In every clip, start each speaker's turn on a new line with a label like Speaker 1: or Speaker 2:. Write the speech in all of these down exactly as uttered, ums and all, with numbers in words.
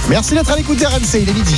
Speaker 1: Merci d'être à l'écoute de R M C, il est midi.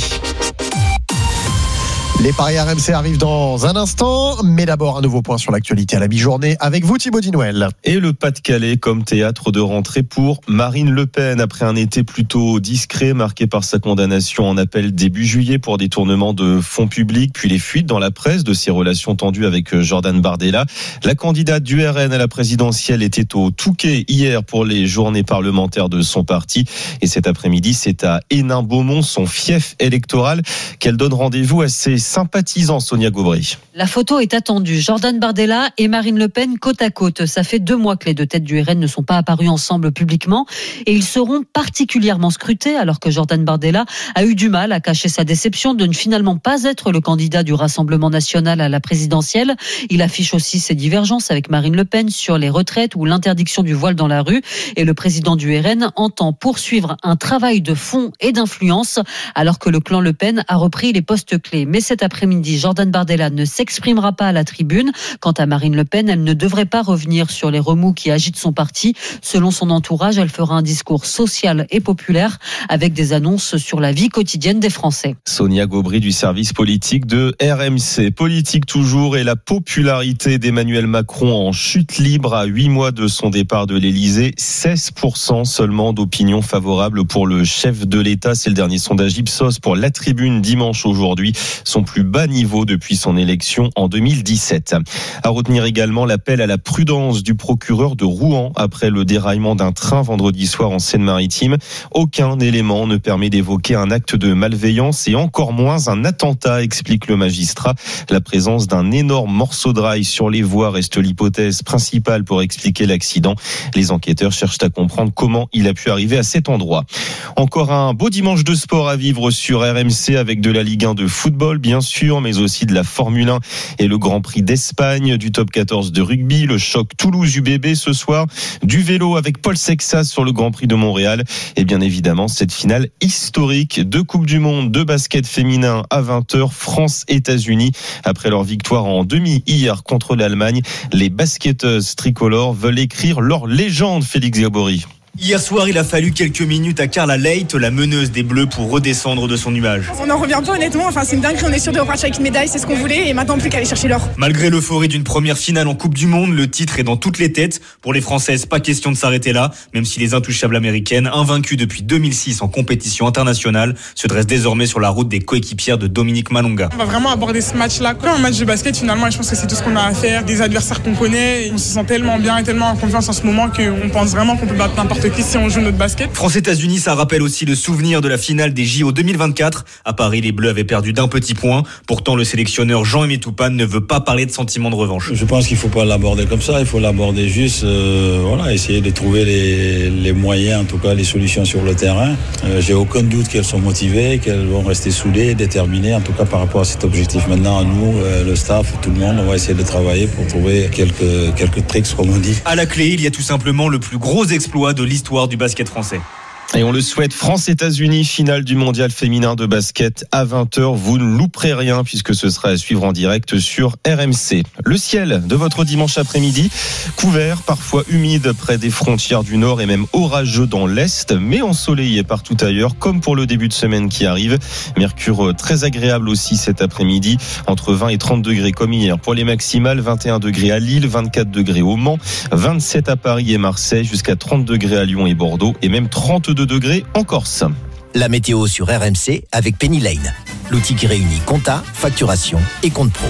Speaker 1: Les paris R M C arrivent dans un instant, mais d'abord un nouveau point sur l'actualité à la mi-journée avec vous Thibaut Dinouel.
Speaker 2: Et le Pas-de-Calais comme théâtre de rentrée pour Marine Le Pen après un été plutôt discret marqué par sa condamnation en appel début juillet pour détournement de fonds publics, puis les fuites dans la presse de ses relations tendues avec Jordan Bardella. La candidate du R N à la présidentielle était au Touquet hier pour les journées parlementaires de son parti et cet après-midi c'est à Hénin-Beaumont, son fief électoral, qu'elle donne rendez-vous à ses sympathisants. Sonia Gaubry.
Speaker 3: La photo est attendue. Jordan Bardella et Marine Le Pen côte à côte. Ça fait deux mois que les deux têtes du R N ne sont pas apparus ensemble publiquement et ils seront particulièrement scrutés alors que Jordan Bardella a eu du mal à cacher sa déception de ne finalement pas être le candidat du Rassemblement national à la présidentielle. Il affiche aussi ses divergences avec Marine Le Pen sur les retraites ou l'interdiction du voile dans la rue et le président du R N entend poursuivre un travail de fond et d'influence alors que le clan Le Pen a repris les postes clés. Mais cet après-midi, Jordan Bardella ne s'exprimera pas à la tribune. Quant à Marine Le Pen, elle ne devrait pas revenir sur les remous qui agitent son parti. Selon son entourage, elle fera un discours social et populaire avec des annonces sur la vie quotidienne des Français.
Speaker 2: Sonia Gaubry du service politique de R M C. Politique toujours et la popularité d'Emmanuel Macron en chute libre à huit mois de son départ de l'Élysée. seize pour cent seulement d'opinion favorable pour le chef de l'État. C'est le dernier sondage Ipsos pour La Tribune dimanche aujourd'hui. Son plus bas niveau depuis son élection en deux mille dix-sept. À retenir également l'appel à la prudence du procureur de Rouen après le déraillement d'un train vendredi soir en Seine-Maritime. Aucun élément ne permet d'évoquer un acte de malveillance et encore moins un attentat, explique le magistrat. La présence d'un énorme morceau de rail sur les voies reste l'hypothèse principale pour expliquer l'accident. Les enquêteurs cherchent à comprendre comment il a pu arriver à cet endroit. Encore un beau dimanche de sport à vivre sur R M C avec de la Ligue un de football, bien sûr, mais aussi de la Formule un et le Grand Prix d'Espagne, du top quatorze de rugby, le choc Toulouse-U B B ce soir, du vélo avec Paul Sexas sur le Grand Prix de Montréal et bien évidemment cette finale historique de Coupe du Monde de basket féminin à vingt heures, France-États-Unis. Après leur victoire en demi hier contre l'Allemagne, les basketteuses tricolores veulent écrire leur légende, Félix Gabory.
Speaker 4: Hier soir, il a fallu quelques minutes à Carla Leight, la meneuse des Bleus, pour redescendre de son nuage.
Speaker 5: On n'en revient pas honnêtement, enfin c'est une dinguerie, on est sûr de repartir avec une médaille, c'est ce qu'on voulait et maintenant plus qu'à aller chercher l'or.
Speaker 4: Malgré l'euphorie d'une première finale en Coupe du Monde, le titre est dans toutes les têtes. Pour les Françaises, pas question de s'arrêter là, même si les intouchables américaines, invaincues depuis deux mille six en compétition internationale, se dressent désormais sur la route des coéquipières de Dominique Malonga.
Speaker 5: On va vraiment aborder ce match-là comme un match de basket finalement et je pense que c'est tout ce qu'on a à faire, des adversaires qu'on connaît, et on se sent tellement bien et tellement en confiance en ce moment qu'on pense vraiment qu'on peut battre n'importe qui si on joue notre basket.
Speaker 4: France-États-Unis, ça rappelle aussi le souvenir de la finale des J O deux mille vingt-quatre. À Paris, les Bleus avaient perdu d'un petit point. Pourtant, le sélectionneur Jean-Aimé Toupane ne veut pas parler de sentiment de revanche.
Speaker 6: Je pense qu'il ne faut pas l'aborder comme ça. Il faut l'aborder juste, euh, voilà, essayer de trouver les, les moyens, en tout cas les solutions sur le terrain. Euh, j'ai aucun doute qu'elles sont motivées, qu'elles vont rester soudées, déterminées, en tout cas par rapport à cet objectif. Maintenant, nous, euh, le staff, tout le monde, on va essayer de travailler pour trouver quelques, quelques tricks, comme on dit.
Speaker 4: À la clé, il y a tout simplement le plus gros exploit de l'histoire du basket français.
Speaker 2: Et on le souhaite, France-États-Unis, finale du mondial féminin de basket à vingt heures. Vous ne louperez rien puisque ce sera à suivre en direct sur R M C. Le ciel de votre dimanche après-midi, couvert, parfois humide près des frontières du nord et même orageux dans l'est, mais ensoleillé partout ailleurs, comme pour le début de semaine qui arrive. Mercure très agréable aussi cet après-midi, entre vingt et trente degrés comme hier. Pour les maximales, vingt et un degrés à Lille, vingt-quatre degrés au Mans, vingt-sept à Paris et Marseille, jusqu'à trente degrés à Lyon et Bordeaux, et même trente-deux degrés en Corse.
Speaker 7: La météo sur R M C avec Penny Lane, l'outil qui réunit compta, facturation et compte pro.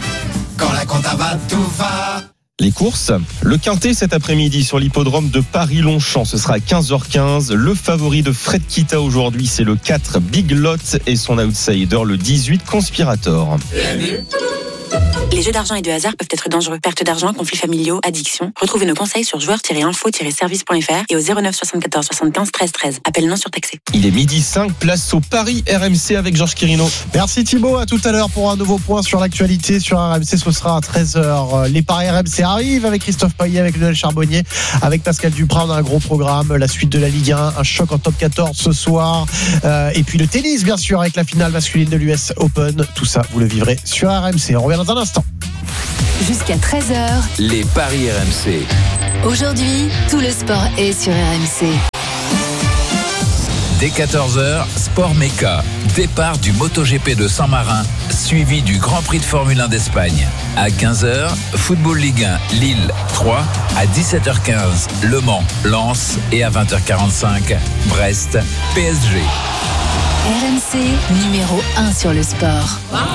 Speaker 8: Quand la compta va, tout va.
Speaker 2: Les courses, le quintet cet après-midi sur l'hippodrome de Paris-Longchamp, ce sera à quinze heures quinze. Le favori de Fred Kita aujourd'hui, c'est le quatre Big Lot et son outsider, le dix-huit Conspirator.
Speaker 9: Les jeux d'argent et de hasard peuvent être dangereux. Perte d'argent, conflits familiaux, addiction. Retrouvez nos conseils sur joueurs tiret info tiret service point f r et au zéro neuf soixante-quatorze soixante-quinze treize treize. Appel non surtaxé.
Speaker 2: Il est midi cinq, place au Paris R M C avec Georges Quirino.
Speaker 1: Merci Thibaut, à tout à l'heure pour un nouveau point sur l'actualité sur R M C. Ce sera à treize heures. Les paris R M C arrivent avec Christophe Payet, avec Lionel Charbonnier, avec Pascal Duprat. On a un gros programme, la suite de la Ligue un, un choc en top quatorze ce soir, euh, et puis le tennis bien sûr avec la finale masculine de l'U S Open. Tout ça vous le vivrez sur R M C. On revient dans un instant.
Speaker 10: Jusqu'à treize heures,
Speaker 8: les paris R M C.
Speaker 10: Aujourd'hui, tout le sport est sur R M C.
Speaker 8: Dès quatorze heures, Sport Meca. Départ du MotoGP de Saint-Marin, suivi du Grand Prix de Formule un d'Espagne. À quinze heures, Football Ligue un, Lille trois. À dix-sept heures quinze, Le Mans, Lens. Et à vingt heures quarante-cinq, Brest, P S G.
Speaker 10: R M C, numéro un sur le sport.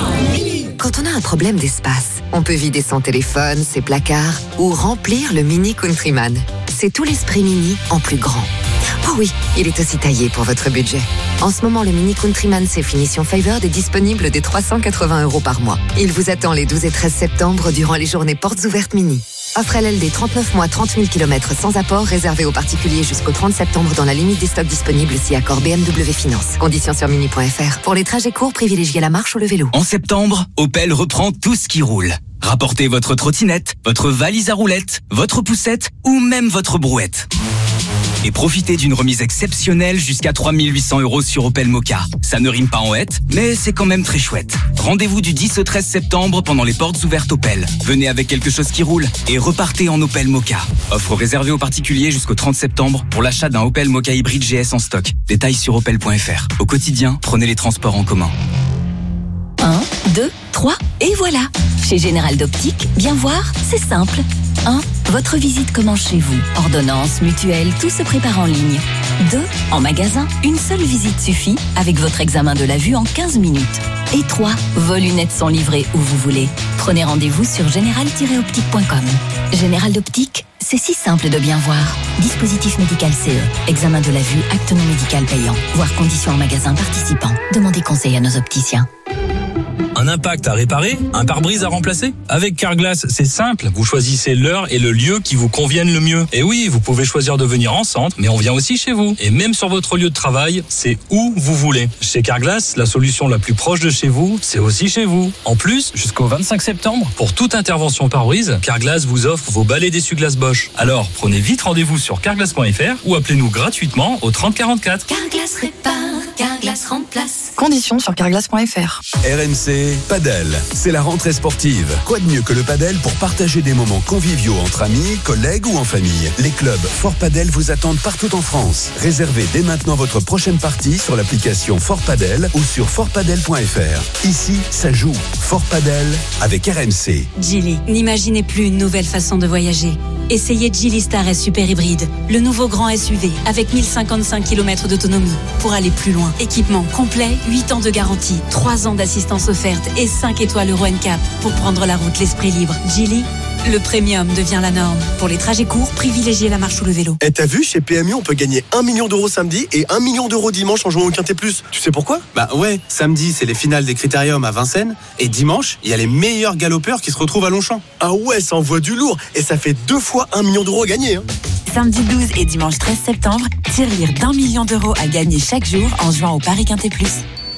Speaker 11: Quand on a un problème d'espace, on peut vider son téléphone, ses placards ou remplir le Mini Countryman. C'est tout l'esprit Mini en plus grand. Oh oui, il est aussi taillé pour votre budget. En ce moment, le Mini Countryman C Finition Favored est disponible dès trois cent quatre-vingts euros par mois. Il vous attend les douze et treize septembre durant les journées portes ouvertes Mini. Offre L L D trente-neuf mois, trente mille kilomètres sans apport, réservé aux particuliers jusqu'au trente septembre dans la limite des stocks disponibles si accord B M W Finance. Conditions sur mini point f r. Pour les trajets courts, privilégiez la marche ou le vélo.
Speaker 12: En septembre, Opel reprend tout ce qui roule. Rapportez votre trottinette, votre valise à roulettes, votre poussette ou même votre brouette. Et profitez d'une remise exceptionnelle jusqu'à trois mille huit cents euros sur Opel Mokka. Ça ne rime pas en hête, mais c'est quand même très chouette. Rendez-vous du dix au treize septembre pendant les portes ouvertes Opel. Venez avec quelque chose qui roule et repartez en Opel Mokka. Offre réservée aux particuliers jusqu'au trente septembre pour l'achat d'un Opel Mokka hybride G S en stock. Détails sur opel point f r. Au quotidien, prenez les transports en commun.
Speaker 13: un, deux, trois, et voilà. Chez Général d'Optique, bien voir, c'est simple. un. Votre visite commence chez vous. Ordonnance, mutuelle, tout se prépare en ligne. deux. En magasin, une seule visite suffit avec votre examen de la vue en quinze minutes. Et trois. Vos lunettes sont livrées où vous voulez. Prenez rendez-vous sur général tiret optique point com. Général d'Optique, c'est si simple de bien voir. Dispositif médical C E. Examen de la vue, acte non médical payant. Voir conditions en magasin participant. Demandez conseil à nos opticiens.
Speaker 14: Un impact à réparer, un pare-brise à remplacer. Avec Carglass, c'est simple. Vous choisissez l'heure et le lieu qui vous conviennent le mieux. Et oui, vous pouvez choisir de venir en centre, mais on vient aussi chez vous. Et même sur votre lieu de travail, c'est où vous voulez. Chez Carglass, la solution la plus proche de chez vous, c'est aussi chez vous. En plus, jusqu'au vingt-cinq septembre, pour toute intervention pare-brise, Carglass vous offre vos balais d'essuie-glace Bosch. Alors, prenez vite rendez-vous sur carglass point f r ou appelez-nous gratuitement au trente quarante-quatre.
Speaker 13: Carglass répare, Carglass remplace.
Speaker 15: Conditions sur carglass point f r.
Speaker 16: R M C Padel, c'est la rentrée sportive. Quoi de mieux que le padel pour partager des moments conviviaux entre amis, collègues ou en famille. Les clubs Fort Padel vous attendent partout en France. Réservez dès maintenant votre prochaine partie sur l'application Fort Padel ou sur fort padel point f r. Ici, ça joue. Fort Padel avec R M C.
Speaker 17: Geely, n'imaginez plus une nouvelle façon de voyager. Essayez Geely Star S Super Hybride, le nouveau grand S U V avec mille cinquante-cinq kilomètres d'autonomie pour aller plus loin. Équipement complet, huit ans de garantie, trois ans d'assistance offerte et cinq étoiles Euro N C A P pour prendre la route l'esprit libre. Geely, le premium devient la norme. Pour les trajets courts, privilégiez la marche ou le vélo.
Speaker 18: Et t'as vu, chez P M U, on peut gagner un million d'euros samedi et un million d'euros dimanche en jouant au Quintet Plus. Tu sais pourquoi?
Speaker 19: Bah ouais, samedi, c'est les finales des Critériums à Vincennes. Et dimanche, il y a les meilleurs galopeurs qui se retrouvent à Longchamp.
Speaker 18: Ah ouais, ça envoie du lourd. Et ça fait deux fois un million d'euros à gagner. Hein.
Speaker 9: Samedi douze et dimanche treize septembre, tirelire d'un million d'euros à gagner chaque jour en jouant au Paris Quintet Plus.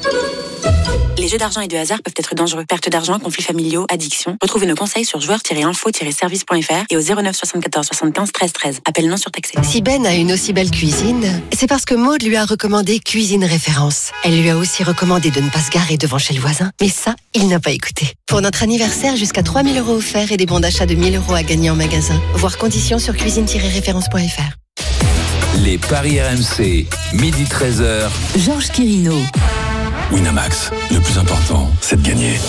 Speaker 9: Les jeux d'argent et de hasard peuvent être dangereux. Perte d'argent, conflits familiaux, addiction. Retrouvez nos conseils sur joueurs tiret info tiret service point f r et au zéro neuf soixante-quatorze soixante-quinze treize treize. Appel non surtaxé.
Speaker 11: Si Ben a une aussi belle cuisine, c'est parce que Maud lui a recommandé Cuisine Référence. Elle lui a aussi recommandé de ne pas se garer devant chez le voisin. Mais ça, il n'a pas écouté. Pour notre anniversaire, jusqu'à trois mille euros offerts et des bons d'achat de mille euros à gagner en magasin. Voir conditions sur cuisine tiret référence point f r.
Speaker 8: Les paris R M C, midi treize heures.
Speaker 13: Georges Quirino.
Speaker 16: Winamax, le plus important, c'est de gagner.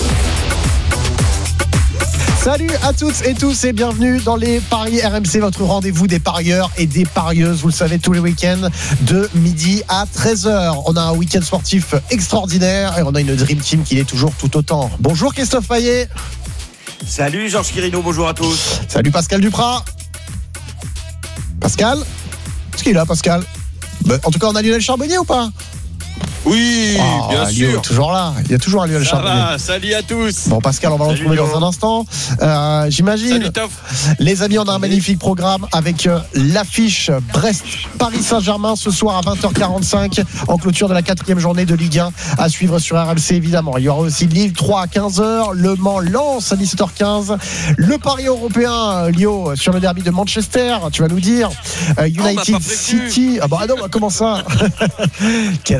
Speaker 1: Salut à toutes et tous et bienvenue dans les Paris R M C, votre rendez-vous des parieurs et des parieuses, vous le savez, tous les week-ends de midi à treize heures. On a un week-end sportif extraordinaire et on a une Dream Team qui l'est toujours tout autant. Bonjour Christophe Payet.
Speaker 20: Salut Georges Quirino, bonjour à tous.
Speaker 1: Salut Pascal Duprat. Pascal, est-ce qu'il est là Pascal? Ben, en tout cas, on a Lionel Charbonnier ou pas?
Speaker 20: Oui, oh, bien
Speaker 1: Lio
Speaker 20: sûr.
Speaker 1: Est toujours là. Il y a toujours un Lionel Charbonnier.
Speaker 20: Va, salut à tous.
Speaker 1: Bon, Pascal, on va le retrouver dans un instant. Euh, j'imagine. Les amis, on a un magnifique programme avec euh, l'affiche Brest-Paris Saint-Germain ce soir à vingt heures quarante-cinq en clôture de la quatrième journée de Ligue un à suivre sur R M C évidemment. Il y aura aussi Lille trois à quinze heures, Le Mans Lens à dix-sept heures quinze, le pari européen Lio sur le derby de Manchester. Tu vas nous dire euh, United oh, bah, City. Ah bah non, bah, comment ça? Quel acteur.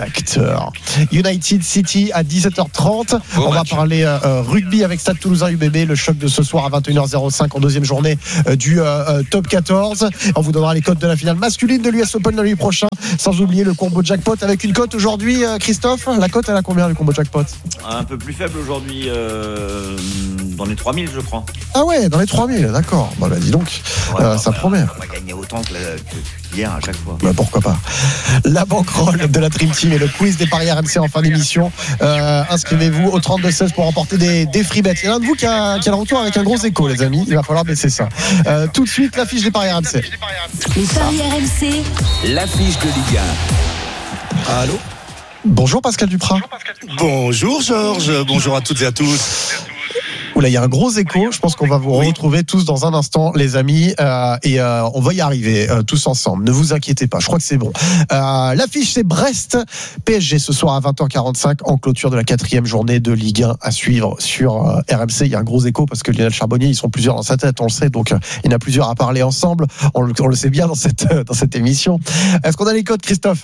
Speaker 1: heures. United City à dix-sept heures trente.
Speaker 20: Bon
Speaker 1: On
Speaker 20: match.
Speaker 1: va parler euh, rugby avec Stade Toulousain U B B, le choc de ce soir à vingt et une heures cinq en deuxième journée euh, du euh, top quatorze. On vous donnera les cotes de la finale masculine de l'U S Open lundi prochain, sans oublier le combo jackpot avec une cote aujourd'hui, euh, Christophe. La cote, elle a combien, le combo jackpot?
Speaker 20: Un peu plus faible aujourd'hui, euh, dans les trois mille, je crois.
Speaker 1: Ah ouais, dans les trois mille, d'accord. Bah, bah dis donc,
Speaker 20: Ouais,
Speaker 1: euh,
Speaker 20: bah,
Speaker 1: ça
Speaker 20: bah,
Speaker 1: promet.
Speaker 20: On va gagner autant que, la- que hier à chaque fois.
Speaker 1: Bah, pourquoi pas. La banquerolle de la Dream Team et le quiz des paris R M C en fin d'émission. Euh, inscrivez-vous au trente-deux seize pour remporter des, des free bets. Il y en a un de vous qui a, qui a le retour avec un gros écho, les amis. Il va falloir baisser ça. Euh, tout de suite, l'affiche des paris R M C.
Speaker 13: Les paris R M C,
Speaker 8: L'affiche de Ligue un.
Speaker 1: Allô. Bonjour Pascal Duprat.
Speaker 21: Bonjour Georges, bonjour à toutes et à tous.
Speaker 1: Oula, il y a un gros écho. Je pense qu'on va vous retrouver tous dans un instant, les amis, euh, et euh, on va y arriver euh, tous ensemble. Ne vous inquiétez pas, je crois que c'est bon. Euh, l'affiche, c'est Brest P S G ce soir à vingt heures quarante-cinq en clôture de la quatrième journée de Ligue un à suivre sur euh, R M C. Il y a un gros écho parce que Lionel Charbonnier, ils sont plusieurs dans sa tête, on le sait, donc euh, il y en a plusieurs à parler ensemble. On le, on le sait bien dans cette dans cette émission. Est-ce qu'on a les codes, Christophe,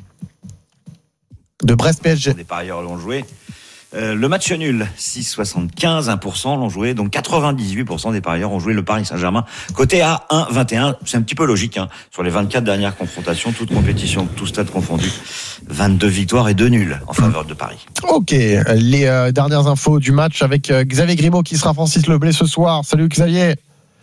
Speaker 1: de Brest P S G?
Speaker 20: Les parieurs l'ont joué. Euh, le match nul, six virgule soixante-quinze, un pour cent l'ont joué, donc quatre-vingt-dix-huit pour cent des parieurs ont joué le Paris Saint-Germain. Côté à un virgule vingt et un, c'est un petit peu logique, hein. Sur les vingt-quatre dernières confrontations, toutes compétitions, tout stade confondu, vingt-deux victoires et deux nuls en faveur de Paris.
Speaker 1: Ok, les euh, dernières infos du match avec euh, Xavier Grimaud qui sera Francis Leblay ce soir. Salut Xavier.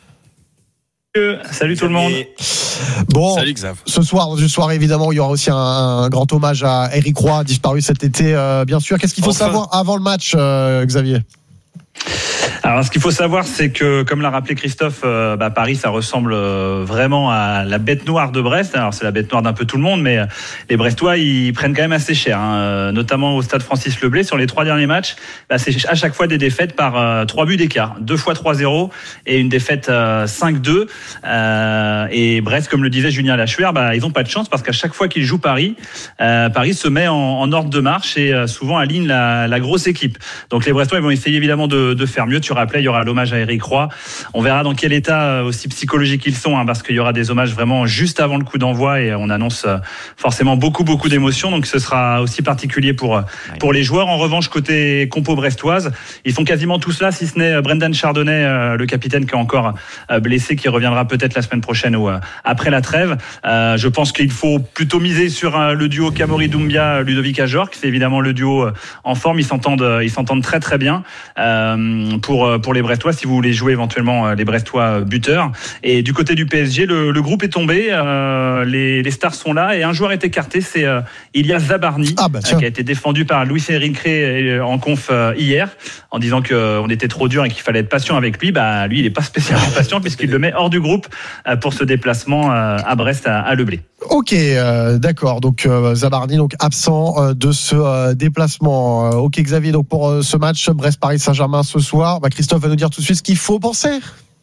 Speaker 22: Salut tout le monde.
Speaker 1: Bon,
Speaker 21: Salut Xav.
Speaker 1: ce soir, dans une soirée évidemment, il y aura aussi un, un grand hommage à Eric Roy, disparu cet été, euh, bien sûr. Qu'est-ce qu'il faut
Speaker 22: Enfin.
Speaker 1: savoir avant le match, euh, Xavier?
Speaker 22: Alors, ce qu'il faut savoir, c'est que, comme l'a rappelé Christophe, euh, bah, Paris, ça ressemble euh, vraiment à la bête noire de Brest. Alors, c'est la bête noire d'un peu tout le monde, mais euh, les Brestois, ils prennent quand même assez cher, hein, euh, notamment au stade Francis Leblay. Sur les trois derniers matchs, bah, c'est à chaque fois des défaites par euh, trois buts d'écart. Deux fois trois zéro et une défaite euh, cinq deux. Euh, et Brest, comme le disait Julien Lachuer, bah, ils n'ont pas de chance parce qu'à chaque fois qu'ils jouent Paris, euh, Paris se met en, en ordre de marche et euh, souvent aligne la, la grosse équipe. Donc, les Brestois, ils vont essayer évidemment de, de faire mieux. Tu rappelais, il y aura l'hommage à Eric Roy. On verra dans quel état aussi psychologique ils sont, hein, parce qu'il y aura des hommages vraiment juste avant le coup d'envoi et on annonce forcément beaucoup, beaucoup d'émotions. Donc ce sera aussi particulier pour, pour les joueurs. En revanche, côté compo brestoise, ils sont quasiment tous là, si ce n'est Brendan Chardonnay, le capitaine qui est encore blessé, qui reviendra peut-être la semaine prochaine ou après la trêve. Euh, je pense qu'il faut plutôt miser sur le duo Kamori Doumbia, Ludovic Ajorc. C'est évidemment le duo en forme. Ils s'entendent, ils s'entendent très, très bien. Euh, pour, pour les Brestois, si vous voulez jouer éventuellement les Brestois buteurs. Et du côté du P S G, le, le groupe est tombé, euh, les, les stars sont là et un joueur est écarté, c'est euh, Ilyas Zabarni,
Speaker 1: ah bah,
Speaker 22: euh, qui a été défendu par Luis Enrique en conf euh, hier, en disant qu'on était trop dur et qu'il fallait être patient avec lui. Bah, lui, il n'est pas spécialement patient puisqu'il le met hors du groupe euh, pour ce déplacement euh, à Brest, à, à Leblay.
Speaker 1: Ok, euh, d'accord. Donc euh, Zabarni donc absent euh, de ce euh, déplacement. Euh, ok Xavier, donc pour euh, ce match Brest-Paris Saint-Germain ce soir, bah, Christophe va nous dire tout de suite ce qu'il faut penser.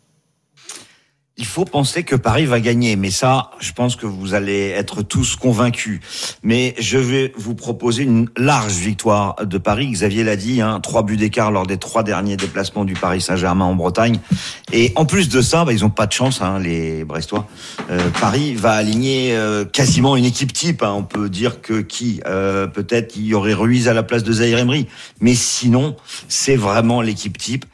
Speaker 20: Il faut penser que Paris va gagner, mais ça, je pense que vous allez être tous convaincus. Mais je vais vous proposer une large victoire de Paris. Xavier l'a dit, hein, trois buts d'écart lors des trois derniers déplacements du Paris Saint-Germain en Bretagne. Et en plus de ça, bah, ils ont pas de chance, hein, les Brestois. Euh, Paris va aligner euh, quasiment une équipe type. Hein. On peut dire que qui euh, peut-être il y aurait Ruiz à la place de Zahir Emery, mais sinon, c'est vraiment l'équipe type.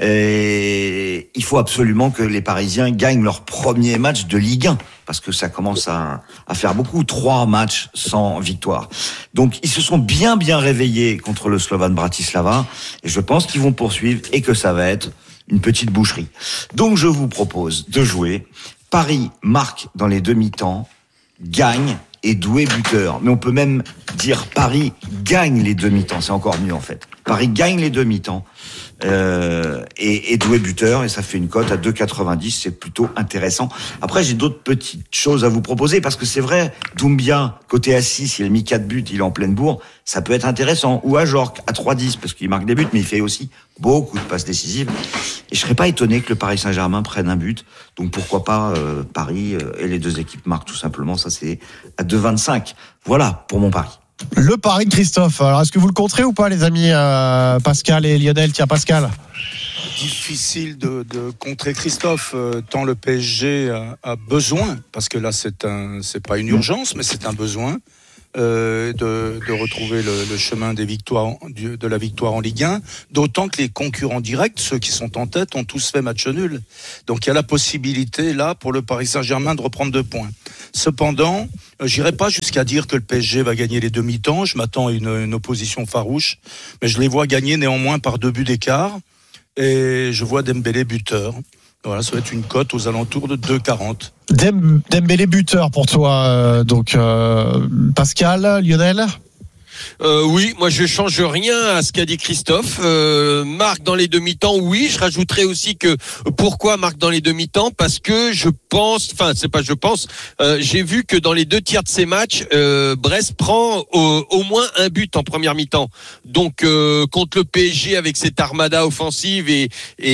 Speaker 20: Et il faut absolument que les Parisiens gagnent leur premier match de Ligue un, parce que ça commence à, à faire beaucoup, trois matchs sans victoire. Donc ils se sont bien bien réveillés contre le Slovan Bratislava, et je pense qu'ils vont poursuivre et que ça va être une petite boucherie. Donc je vous propose de jouer Paris marque dans les demi-temps, gagne et Doué buteur. Mais on peut même dire Paris gagne les demi-temps, c'est encore mieux en fait. Paris gagne les demi-temps. Euh, et, et Doué buteur, et ça fait une cote à deux virgule quatre-vingt-dix, c'est plutôt intéressant. Après, j'ai d'autres petites choses à vous proposer, parce que c'est vrai, Doumbia, côté à six, il a mis quatre buts, il est en pleine bourre, ça peut être intéressant. Ou Ajorc, à trois virgule dix, parce qu'il marque des buts, mais il fait aussi beaucoup de passes décisives. Et je serais pas étonné que le Paris Saint-Germain prenne un but, donc pourquoi pas euh, Paris, euh, et les deux équipes marquent tout simplement, ça c'est à deux virgule vingt-cinq. Voilà, pour mon pari.
Speaker 1: Le pari de Christophe. Alors, est-ce que vous le compterez ou pas, les amis, euh, Pascal et Lionel? Tiens, Pascal.
Speaker 23: Difficile de, de contrer Christophe, euh, tant le P S G a, a besoin, parce que là, c'est un, c'est pas une urgence, mais c'est un besoin euh, de, de retrouver le, le chemin des victoires, du, de la victoire en Ligue un, d'autant que les concurrents directs, ceux qui sont en tête, ont tous fait match nul. Donc il y a la possibilité là pour le Paris Saint-Germain de reprendre deux points. Cependant, euh, j'irai pas jusqu'à dire que le P S G va gagner les demi-temps. Je m'attends à une, une opposition farouche, mais je les vois gagner néanmoins par deux buts d'écart. Et je vois Dembélé buteur. Voilà, ça va être une cote aux alentours de deux virgule quarante.
Speaker 1: Dem- Dembélé buteur pour toi, euh, donc euh, Pascal, Lionel.
Speaker 3: Euh, oui, moi je change rien à ce qu'a dit Christophe. Euh, Marc dans les demi-temps, oui. Je rajouterais aussi que pourquoi Marc dans les demi-temps, parce que je pense, enfin c'est pas je pense, euh, j'ai vu que dans les deux tiers de ces matchs, euh, Brest prend au, au moins un but en première mi-temps. Donc euh, contre le P S G avec cette armada offensive et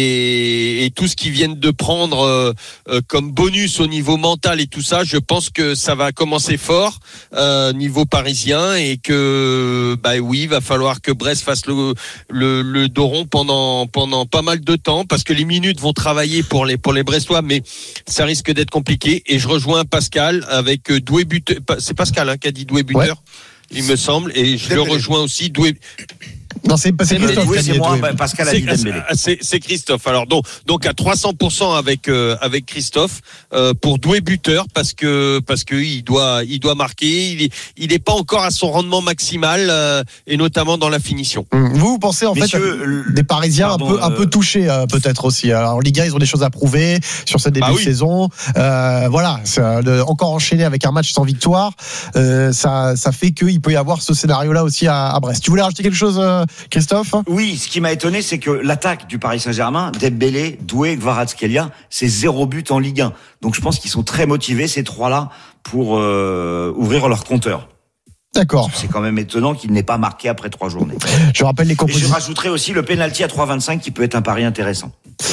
Speaker 3: et, et tout ce qu'ils viennent de prendre euh, euh, comme bonus au niveau mental et tout ça, je pense que ça va commencer fort euh, niveau parisien et que bah oui, il va falloir que Brest fasse le le, le dos rond pendant pendant pas mal de temps parce que les minutes vont travailler pour les pour les Brestois, mais ça risque d'être compliqué. Et je rejoins Pascal avec Doué buteur. C'est Pascal hein, qui a dit Doué buteur, ouais. Il me semble, et je le rejoins aussi Doué.
Speaker 1: Non, c'est pas c'est Christophe.
Speaker 20: Doué, c'est moi, Pascal a dit Dembélé.
Speaker 3: C'est, c'est Christophe. Alors donc donc à trois cents pour cent avec euh, avec Christophe euh, pour Doué buteur parce que parce que il doit il doit marquer. Il est il est pas encore à son rendement maximal euh, et notamment dans la finition.
Speaker 1: Vous, vous pensez en Messieurs, fait des Parisiens pardon, un peu euh... un peu touchés euh, peut-être aussi. Alors en Ligue un, ils ont des choses à prouver sur cette début bah oui. de saison. Euh, voilà, ça, le, encore enchaîné avec un match sans victoire, euh, ça ça fait qu'il peut y avoir ce scénario-là aussi à, à Brest. Tu voulais rajouter quelque chose euh, Christophe?
Speaker 20: Oui, ce qui m'a étonné, c'est que l'attaque du Paris Saint-Germain, Dembélé, Doué, Kvaratskhelia, c'est zéro but en Ligue un. Donc je pense qu'ils sont très motivés, ces trois-là, pour euh, ouvrir leur compteur.
Speaker 1: D'accord.
Speaker 20: C'est quand même étonnant qu'il n'ait pas marqué après trois journées.
Speaker 1: Je rappelle les compositions.
Speaker 20: Et je rajouterai aussi le penalty à trois virgule vingt-cinq qui peut être un pari intéressant.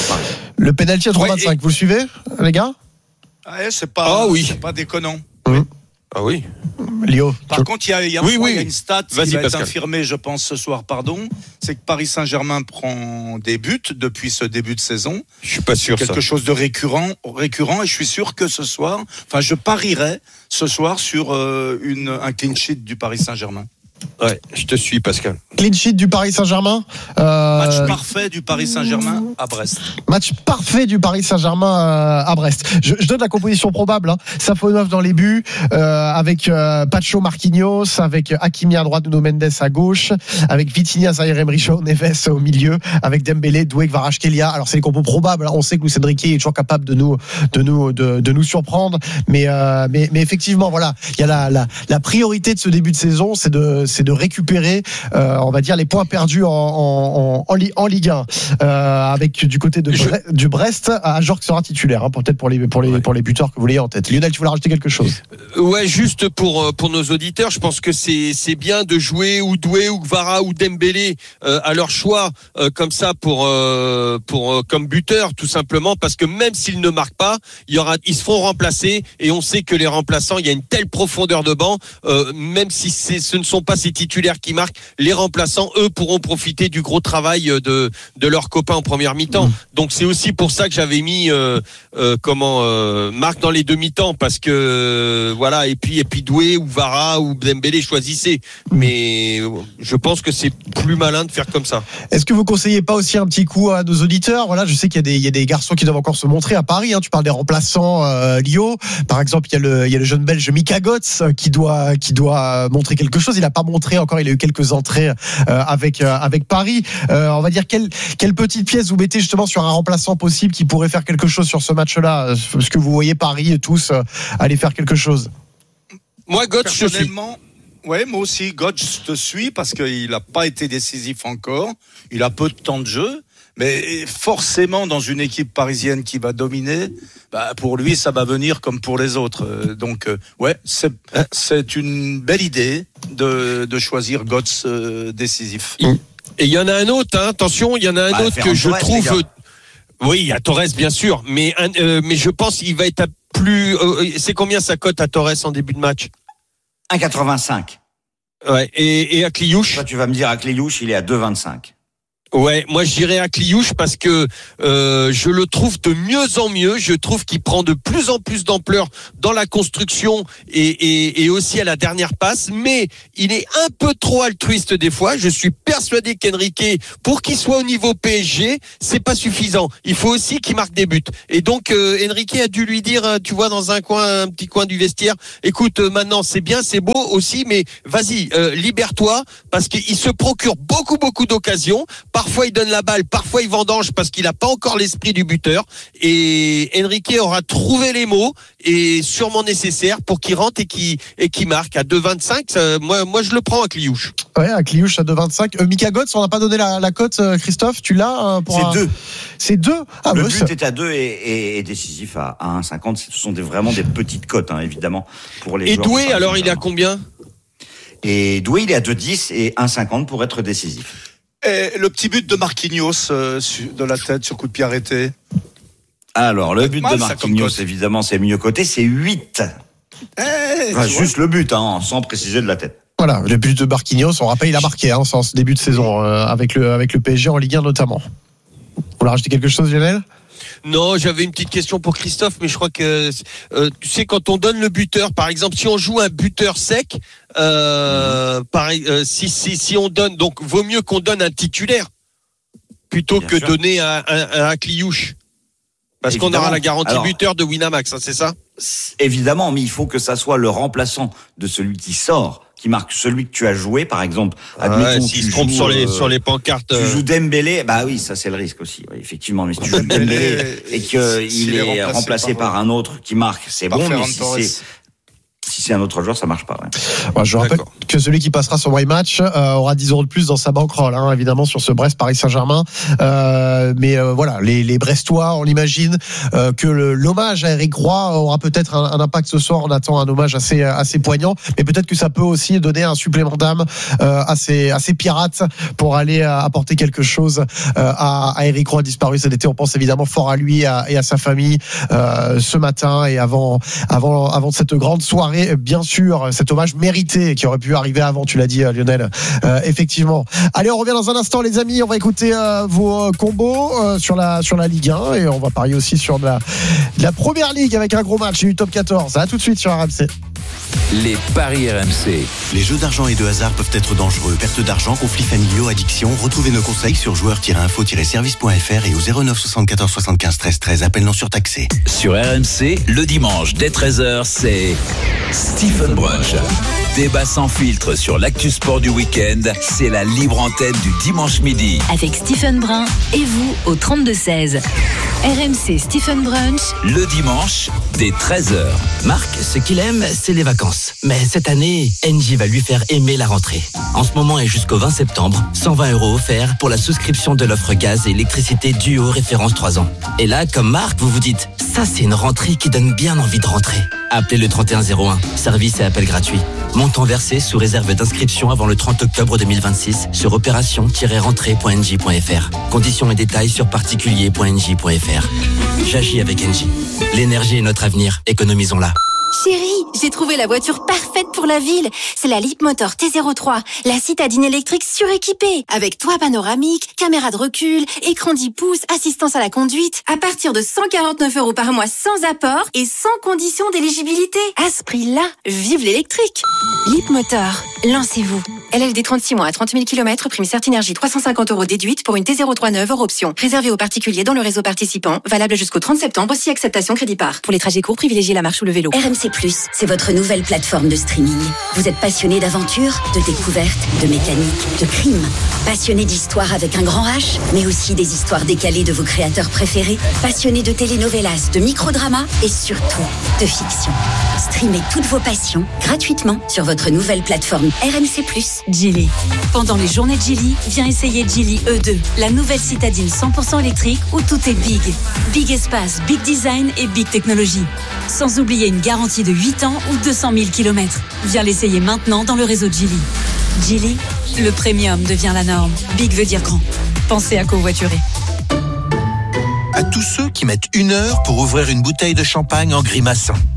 Speaker 1: Le penalty à trois virgule vingt-cinq, ouais, et... vous le suivez, les gars?
Speaker 23: Ouais, c'est pas,
Speaker 3: ah, oui.
Speaker 23: c'est pas déconnant.
Speaker 1: Oui.
Speaker 3: Ah oui.
Speaker 1: Léo.
Speaker 23: Par contre, il y a, il y a,
Speaker 3: oui, oui.
Speaker 23: il y a une stat
Speaker 3: Vas-y,
Speaker 23: qui va
Speaker 3: Pascal.
Speaker 23: être infirmée, je pense, ce soir, pardon. C'est que Paris Saint-Germain prend des buts depuis ce début de saison.
Speaker 3: Je suis pas sûr.
Speaker 23: Quelque
Speaker 3: ça.
Speaker 23: chose de récurrent, récurrent, et je suis sûr que ce soir, enfin, je parierais ce soir sur euh, une, un clean sheet du Paris Saint-Germain.
Speaker 3: Ouais, je te suis, Pascal.
Speaker 1: Clean sheet du Paris Saint-Germain. Euh...
Speaker 23: Match parfait du Paris Saint-Germain à Brest.
Speaker 1: Match parfait du Paris Saint-Germain à Brest. Je, je donne la composition probable. Hein. Safonov dans les buts, euh, avec euh, Pacho Marquinhos, avec Hakimi à droite, Nuno Mendes à gauche, avec Vitinha, Zaire Emery, Neves au milieu, avec Dembélé, Doué, Kvaratskhelia. Alors c'est les compos probables. Hein. On sait que Luis Enrique est toujours capable de nous, de nous, de, de nous surprendre. Mais, euh, mais, mais effectivement, voilà, il y a la, la, la priorité de ce début de saison, c'est de c'est de récupérer, euh, on va dire, les points perdus en, en, en, en Ligue un, euh, avec du côté de Bre- Je... du Brest, Ajorc sera titulaire, hein, peut-être pour les, pour, les, ouais. pour les buteurs que vous l'ayez en tête. Lionel, tu voulais rajouter quelque chose?
Speaker 3: Ouais, juste pour, pour nos auditeurs, je pense que c'est, c'est bien de jouer ou Doué ou Kvara ou Dembélé euh, à leur choix, euh, comme ça, pour, euh, pour, euh, comme buteur, tout simplement, parce que même s'ils ne marquent pas, il y aura, ils se feront remplacer, et on sait que les remplaçants, il y a une telle profondeur de banc, euh, même si c'est, ce ne sont pas ces titulaires qui marquent, les remplaçants, eux, pourront profiter du gros travail de, de leurs copains en première mi-temps. Mmh. Donc c'est aussi pour ça que j'avais mis euh, euh, comment euh, Marc dans les demi-temps, parce que euh, voilà, et puis et puis Doué ou Vara ou Dembélé, choisissez. Mais je pense que c'est plus malin de faire comme ça.
Speaker 1: Est-ce que vous conseillez pas aussi un petit coup à nos auditeurs? Voilà, je sais qu'il y a des il y a des garçons qui doivent encore se montrer à Paris. Hein. Tu parles des remplaçants, euh, Lio. Par exemple, il y a le il y a le jeune Belge Mika Götze qui doit qui doit montrer quelque chose. Il n'a pas montré encore. Il a eu quelques entrées euh, avec euh, avec Paris. Euh, on va dire quelle quelle petite pièce vous mettez justement sur un remplaçant possible qui pourrait faire quelque chose sur ce match-là? Est-ce que vous voyez Paris tous euh, aller faire quelque chose?
Speaker 3: Moi, Götze, je suis.
Speaker 23: Ouais, moi aussi, Götze te suis parce qu'il n'a pas été décisif encore. Il a peu de temps de jeu. Mais forcément, dans une équipe parisienne qui va dominer, bah pour lui, ça va venir comme pour les autres. Donc, euh, ouais, c'est, c'est une belle idée de, de choisir Götze euh, décisif.
Speaker 3: Et il y en a un autre, hein, attention, il y en a un bah, autre que je Torres, trouve... Oui, il y a Torres, bien sûr, mais, un, euh, mais je pense qu'il va être à plus... Euh, c'est combien sa cote à Torres en début de match?
Speaker 20: un virgule quatre-vingt-cinq.
Speaker 3: Ouais, et, et à Kliouche?
Speaker 20: Toi, tu vas me dire, à Kliouche, il est à deux virgule vingt-cinq.
Speaker 3: Ouais, moi j'irai à Kliouche parce que euh, je le trouve de mieux en mieux. Je trouve qu'il prend de plus en plus d'ampleur dans la construction et, et, et aussi à la dernière passe. Mais il est un peu trop altruiste des fois. Je suis persuadé qu'Enrique, pour qu'il soit au niveau P S G, c'est pas suffisant. Il faut aussi qu'il marque des buts. Et donc euh, Enrique a dû lui dire, tu vois, dans un coin, un petit coin du vestiaire, écoute, euh, maintenant c'est bien, c'est beau aussi, mais vas-y, euh, libère-toi parce qu'il se procure beaucoup beaucoup d'occasions. Parfois il donne la balle, parfois il vendange parce qu'il n'a pas encore l'esprit du buteur. Et Enrique aura trouvé les mots et sûrement nécessaire pour qu'il rentre et qu'il et qu'il marque à deux vingt-cinq. Ça, moi, moi je le prends à Kliouche.
Speaker 1: Ouais, à Kliouche à deux vingt-cinq. Euh, Mika Götze, on n'a pas donné la, la cote, euh, Christophe, tu l'as euh, pour
Speaker 20: C'est
Speaker 1: un...
Speaker 20: deux.
Speaker 1: C'est deux. Ah,
Speaker 20: le
Speaker 1: ouais,
Speaker 20: but
Speaker 1: ça...
Speaker 20: est à deux et, et, et décisif à, à un cinquante. Ce sont des, vraiment des petites cotes, hein, évidemment, pour les
Speaker 3: et
Speaker 20: joueurs.
Speaker 3: Et Doué, alors il est à combien?
Speaker 20: Et Doué, il est à deux dix et un cinquante pour être décisif.
Speaker 23: Et le petit but de Marquinhos euh, de la tête sur coup de pied arrêté.
Speaker 20: Alors, le but mal, de Marquinhos, évidemment, c'est mieux coté, c'est huit.
Speaker 23: Eh,
Speaker 20: enfin, juste le but, hein, sans préciser de la tête.
Speaker 1: Voilà, le but de Marquinhos, on rappelle, il a marqué hein, en ce début de saison euh, avec le avec le P S G en Ligue un notamment. Vous voulez rajouter quelque chose, Lionel ?
Speaker 3: Non, j'avais une petite question pour Christophe, mais je crois que euh, tu sais, quand on donne le buteur, par exemple, si on joue un buteur sec, euh, pareil, euh, si si si on donne, donc vaut mieux qu'on donne un titulaire plutôt Bien que sûr. donner un un, un Kliouche, parce évidemment. qu'on aura la garantie Alors, buteur de Winamax, hein, c'est ça ?
Speaker 20: Évidemment, mais il faut que ça soit le remplaçant de celui qui sort, qui marque celui que tu as joué, par exemple.
Speaker 3: Admettons, ouais, s'il se trompe sur les, euh, sur les pancartes.
Speaker 20: Tu joues Dembélé, bah oui, ça c'est le risque aussi, oui, effectivement. Mais si tu joues Dembélé et qu'il est, est remplacé, remplacé par, par un autre qui marque, c'est bon, mais si c'est... Si c'est un autre joueur, ça marche pas. Ouais.
Speaker 1: Ouais, je rappelle que celui qui passera sur My Match euh, aura dix euros de plus dans sa bankroll, hein, évidemment, sur ce Brest Paris Saint-Germain. Euh, mais euh, voilà, les, les Brestois, on l'imagine euh, que le, l'hommage à Eric Roy aura peut-être un, un impact ce soir. On attend un hommage assez assez poignant, mais peut-être que ça peut aussi donner un supplément d'âme euh, à ces à ces pirates pour aller euh, apporter quelque chose euh, à, à Eric Roy disparu cet été. On pense évidemment fort à lui à, et à sa famille euh, ce matin et avant avant avant cette grande soirée. Bien sûr, cet hommage mérité qui aurait pu arriver avant, tu l'as dit Lionel, euh, effectivement. Allez, on revient dans un instant les amis, on va écouter euh, vos combos euh, sur la sur la Ligue un et on va parier aussi sur de la, de la Première Ligue avec un gros match du top quatorze. À tout de suite sur R M C.
Speaker 8: Les paris R M C.
Speaker 4: Les jeux d'argent et de hasard peuvent être dangereux. Perte d'argent, conflits familiaux, addiction. Retrouvez nos conseils sur joueurs tiret info tiret service point f r et au zéro neuf soixante-quatorze soixante-quinze treize treize. Appel non surtaxé.
Speaker 8: Sur R M C, le dimanche dès treize heures, c'est Stephen Brunch. Débat sans filtre sur l'actu sport du week-end. C'est la libre antenne du dimanche midi.
Speaker 13: Avec Stephen Brun et vous au trente-deux seize. R M C Stephen Brunch.
Speaker 8: Le dimanche dès treize heures.
Speaker 5: Marc, ce qu'il aime, c'est les vacances. Mais cette année, Engie va lui faire aimer la rentrée. En ce moment et jusqu'au vingt septembre, cent vingt euros offerts pour la souscription de l'offre gaz et électricité Duo référence trois ans. Et là, comme Marc, vous vous dites, ça c'est une rentrée qui donne bien envie de rentrer. Appelez le trente et un zéro un, service et appel gratuit. Montant versé sous réserve d'inscription avant le trente octobre deux mille vingt-six sur opération tiret rentrée point engie point f r. Conditions et détails sur particulier point engie point f r. J'agis avec Engie. L'énergie est notre avenir, économisons-la.
Speaker 6: Chérie, j'ai trouvé la voiture parfaite pour la ville. C'est la Leapmotor T zéro trois, la citadine électrique suréquipée. Avec toit panoramique, caméra de recul, écran dix pouces, assistance à la conduite. À partir de cent quarante-neuf euros par mois sans apport et sans condition d'éligibilité. À ce prix-là, vive l'électrique. Leapmotor, lancez-vous. L L D trente-six mois à trente mille kilomètres, prime Certinergie trois cent cinquante euros déduite pour une T zéro trois neuve hors option. Réservé aux particuliers dans le réseau participant, valable jusqu'au trente septembre, si acceptation crédit par. Pour les trajets courts, privilégiez la marche ou le vélo.
Speaker 13: R M C plus, c'est votre nouvelle plateforme de streaming. Vous êtes passionné d'aventure, de découverte, de mécanique, de crime. Passionné d'histoire avec un grand H, mais aussi des histoires décalées de vos créateurs préférés. Passionné de telenovelas, de microdramas et surtout de fiction. Streamez toutes vos passions gratuitement sur votre nouvelle plateforme R M C plus.
Speaker 17: Geely. Pendant les journées de Geely, viens essayer Geely E deux, la nouvelle citadine cent pour cent électrique où tout est big. Big espace, big design et big technologie. Sans oublier une garantie de huit ans ou deux cent mille kilomètres. Viens l'essayer maintenant dans le réseau Geely. Geely, le premium devient la norme. Big veut dire grand. Pensez à covoiturer.
Speaker 24: À tous ceux qui mettent une heure pour ouvrir une bouteille de champagne en grimaçant.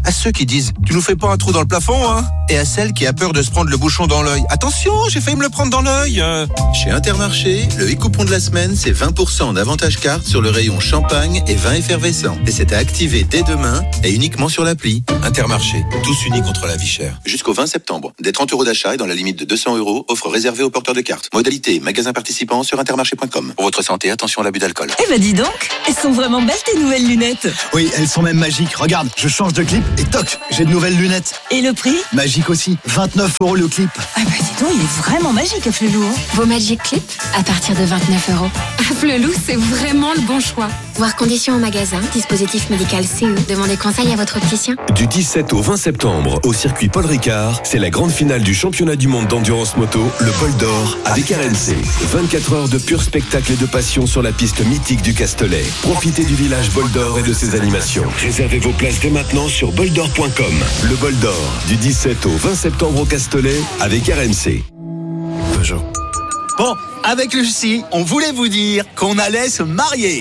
Speaker 2: À ceux qui disent « tu nous fais pas un trou dans le plafond, hein ?» et à celle qui a peur de se prendre le bouchon dans l'œil. Attention, j'ai failli me le prendre dans l'œil.
Speaker 7: Chez Intermarché, le e-coupon de la semaine, c'est vingt pour cent d'avantage carte sur le rayon champagne et vin effervescent. Et c'est à activer dès demain et uniquement sur l'appli.
Speaker 2: Intermarché, tous unis contre la vie chère.
Speaker 7: Jusqu'au vingt septembre. Des trente euros d'achat et dans la limite de deux cents euros, offre réservée aux porteurs de cartes. Modalité, magasin participant sur intermarché point com. Pour votre santé, attention à l'abus d'alcool.
Speaker 13: Eh ben dis donc, elles sont vraiment belles tes nouvelles lunettes.
Speaker 10: Oui, elles sont même magiques. Regarde, je change de clip et toc, j'ai de nouvelles lunettes.
Speaker 13: Et le prix ?
Speaker 10: Magique aussi, vingt-neuf euros le clip.
Speaker 13: Ah bah dis donc, il est vraiment magique Afflelou.
Speaker 6: Vos Magic Clips à partir de vingt-neuf euros. Afflelou, c'est vraiment le bon choix. Voir conditions au magasin, dispositif médical C E. Demandez conseil à votre opticien.
Speaker 24: Du dix-sept au vingt septembre, au circuit Paul Ricard, c'est la grande finale du championnat du monde d'endurance moto, le Bol d'Or, avec R M C. vingt-quatre heures de pur spectacle et de passion sur la piste mythique du Castellet. Profitez du village Bol d'Or et de ses animations. Réservez vos places dès maintenant sur boldor point com. Le Bol d'Or, du dix-sept au vingt septembre au Castellet, avec R M C.
Speaker 10: Peugeot. Bon, avec Lucie, on voulait vous dire qu'on allait se marier.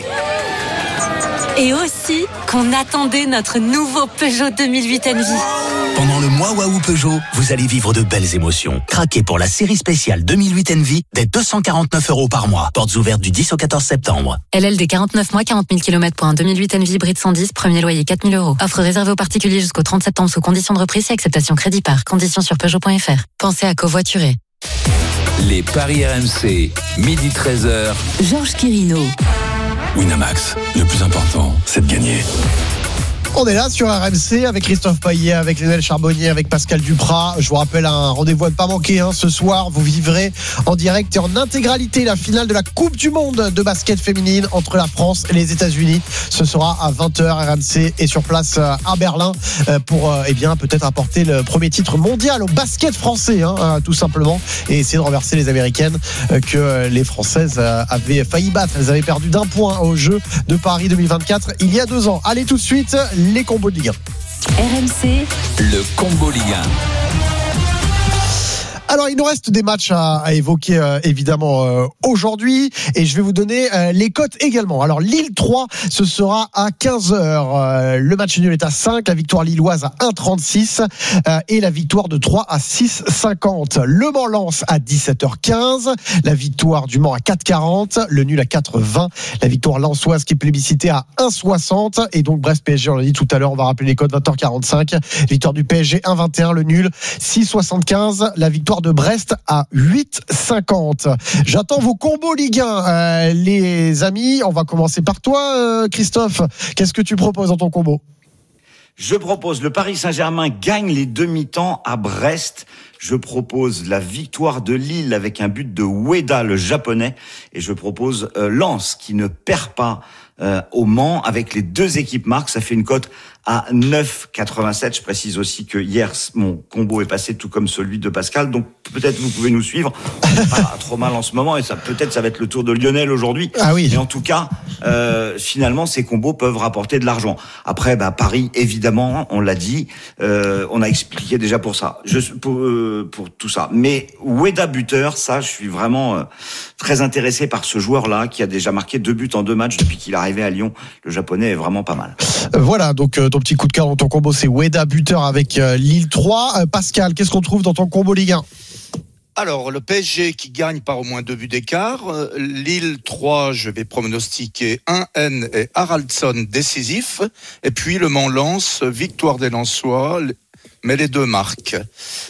Speaker 17: Et aussi qu'on attendait notre nouveau Peugeot deux mille huit Envy.
Speaker 10: Pendant le mois Waouh Peugeot, vous allez vivre de belles émotions. Craquez pour la série spéciale deux mille huit Envy dès deux cent quarante-neuf euros par mois. Portes ouvertes du dix au quatorze septembre.
Speaker 17: L L D quarante-neuf mois, quarante mille kilomètres pour un deux mille huit Envy hybride cent dix, premier loyer quatre mille euros. Offre réservée aux particuliers jusqu'au trente septembre sous conditions de reprise et acceptation crédit par. Conditions sur Peugeot point F R. Pensez à covoiturer.
Speaker 8: Les paris R M C, midi treize heures.
Speaker 13: Georges Quirino.
Speaker 25: Winamax, le plus important, c'est de gagner.
Speaker 1: On est là sur R M C avec Christophe Payet, avec Lionel Charbonnier, avec Pascal Duprat. Je vous rappelle un rendez-vous à ne pas manquer. Hein. Ce soir, vous vivrez en direct et en intégralité la finale de la Coupe du Monde de basket féminine entre la France et les États-Unis. Ce sera à vingt heures. R M C est sur place à Berlin pour eh bien peut-être apporter le premier titre mondial au basket français, hein, tout simplement, et essayer de renverser les Américaines que les Françaises avaient failli battre. Elles avaient perdu d'un point au jeu de Paris deux mille vingt-quatre il y a deux ans. Allez, tout de suite, les combos de Ligue un.
Speaker 13: R M C,
Speaker 8: le combo Ligue un.
Speaker 1: Alors, il nous reste des matchs à, à évoquer euh, évidemment euh, aujourd'hui, et je vais vous donner euh, les cotes également. Alors, Lille trois, ce sera à quinze heures. Euh, le match nul est à cinq, la victoire lilloise à un virgule trente-six euh, et la victoire de Troyes à six virgule cinquante. Le Mans-Lens à dix-sept heures quinze, la victoire du Mans à quatre virgule quarante, le nul à quatre virgule vingt, la victoire lensoise qui est plébiscitée à un virgule soixante, et donc Brest-P S G, on l'a dit tout à l'heure, on va rappeler les codes, vingt heures quarante-cinq, victoire du P S G un virgule vingt et un, le nul six virgule soixante-quinze, la victoire de Brest à huit virgule cinquante. J'attends vos combos Ligue un, euh, les amis. On va commencer par toi, euh, Christophe. Qu'est-ce que tu proposes dans ton combo ?
Speaker 20: Je propose le Paris Saint-Germain gagne les demi-temps à Brest. Je propose la victoire de Lille avec un but de Ueda, le japonais. Et je propose euh, Lens qui ne perd pas euh, au Mans avec les deux équipes marques. Ça fait une cote à neuf virgule quatre-vingt-sept. Je précise aussi que hier, mon combo est passé tout comme celui de Pascal. Donc peut-être vous pouvez nous suivre. On n'est pas trop mal en ce moment et ça peut-être ça va être le tour de Lionel aujourd'hui.
Speaker 1: Ah oui.
Speaker 20: Mais en tout cas, euh, finalement, ces combos peuvent rapporter de l'argent. Après, bah, Paris, évidemment, on l'a dit, euh, on a expliqué déjà pour ça. Je pour, euh, pour tout ça. Mais Ueda buteur, ça, je suis vraiment euh, très intéressé par ce joueur-là qui a déjà marqué deux buts en deux matchs depuis qu'il est arrivé à Lyon. Le japonais est vraiment pas mal.
Speaker 1: Euh, voilà, donc euh, ton petit coup de cœur dans ton combo, c'est Ueda buteur avec euh, Lille trois. Euh, Pascal, qu'est-ce qu'on trouve dans ton combo Ligue un ?
Speaker 23: Alors, le P S G qui gagne par au moins deux buts d'écart. Euh, Lille trois, je vais pronostiquer un N et Haraldsson décisif. Et puis le Mans-Lens, victoire des Lensois, mais les deux marquent.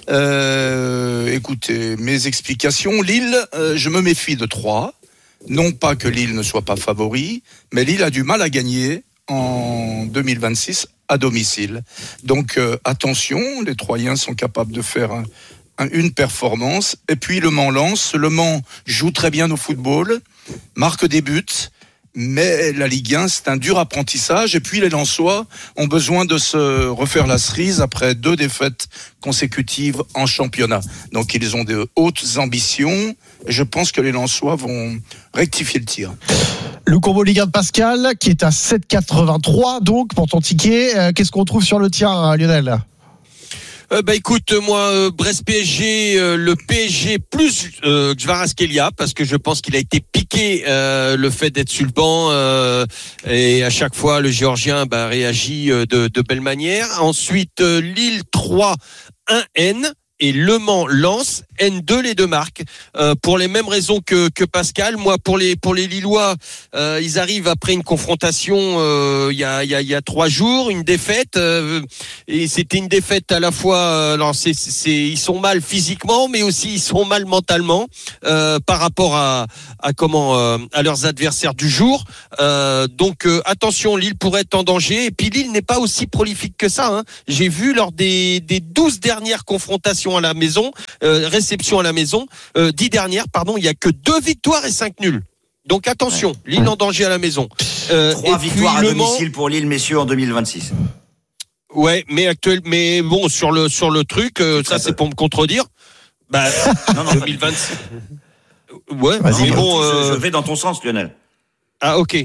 Speaker 23: Euh, écoutez, mes explications. Lille, euh, je me méfie de trois. Non pas que Lille ne soit pas favori, mais Lille a du mal à gagner en deux mille vingt-six à domicile. Donc euh, attention, les Troyens sont capables de faire un, un, une performance. Et puis le Mans-Lens, le Mans joue très bien au football, marque des buts, mais la Ligue un, c'est un dur apprentissage. Et puis les Lensois ont besoin de se refaire la cerise après deux défaites consécutives en championnat. Donc ils ont de hautes ambitions. Et je pense que les Lensois vont rectifier le tir.
Speaker 1: Le combo Ligue un de Pascal, qui est à sept virgule quatre-vingt-trois, donc, pour ton ticket. Euh, qu'est-ce qu'on trouve sur le tien, Lionel ?
Speaker 3: Euh, bah écoute, moi, euh, Brest-P S G, euh, le P S G plus euh, Kvaratskhelia, parce que je pense qu'il a été piqué euh, le fait d'être sur le banc euh, et à chaque fois le Géorgien bah, réagit euh, de, de belle manière. Ensuite, euh, Lille trois un N. Et Le Mans Lens N deux, les deux marques euh, pour les mêmes raisons que que Pascal. Moi pour les pour les Lillois, euh, ils arrivent après une confrontation euh, il y a il y a il y a trois jours, une défaite euh, et c'était une défaite à la fois euh, alors c'est c'est ils sont mal physiquement mais aussi ils sont mal mentalement euh, par rapport à à comment euh, à leurs adversaires du jour. Euh, donc euh, attention, Lille pourrait être en danger et puis Lille n'est pas aussi prolifique que ça hein. J'ai vu lors des des douze dernières confrontations à la maison, euh, réception à la maison, euh, dix dernières, pardon, il y a que deux victoires et cinq nuls. Donc attention, ouais. Lille en danger à la maison.
Speaker 20: Euh, Trois victoires à domicile pour Lille, messieurs, en deux mille vingt-six.
Speaker 3: Ouais, mais actuel, mais bon, sur le sur le truc, euh, ça c'est pour me contredire. Bah, non, non, deux mille vingt-six. Ouais,
Speaker 20: vas-y, bon, euh... je vais dans ton sens, Lionel.
Speaker 3: Ah ok.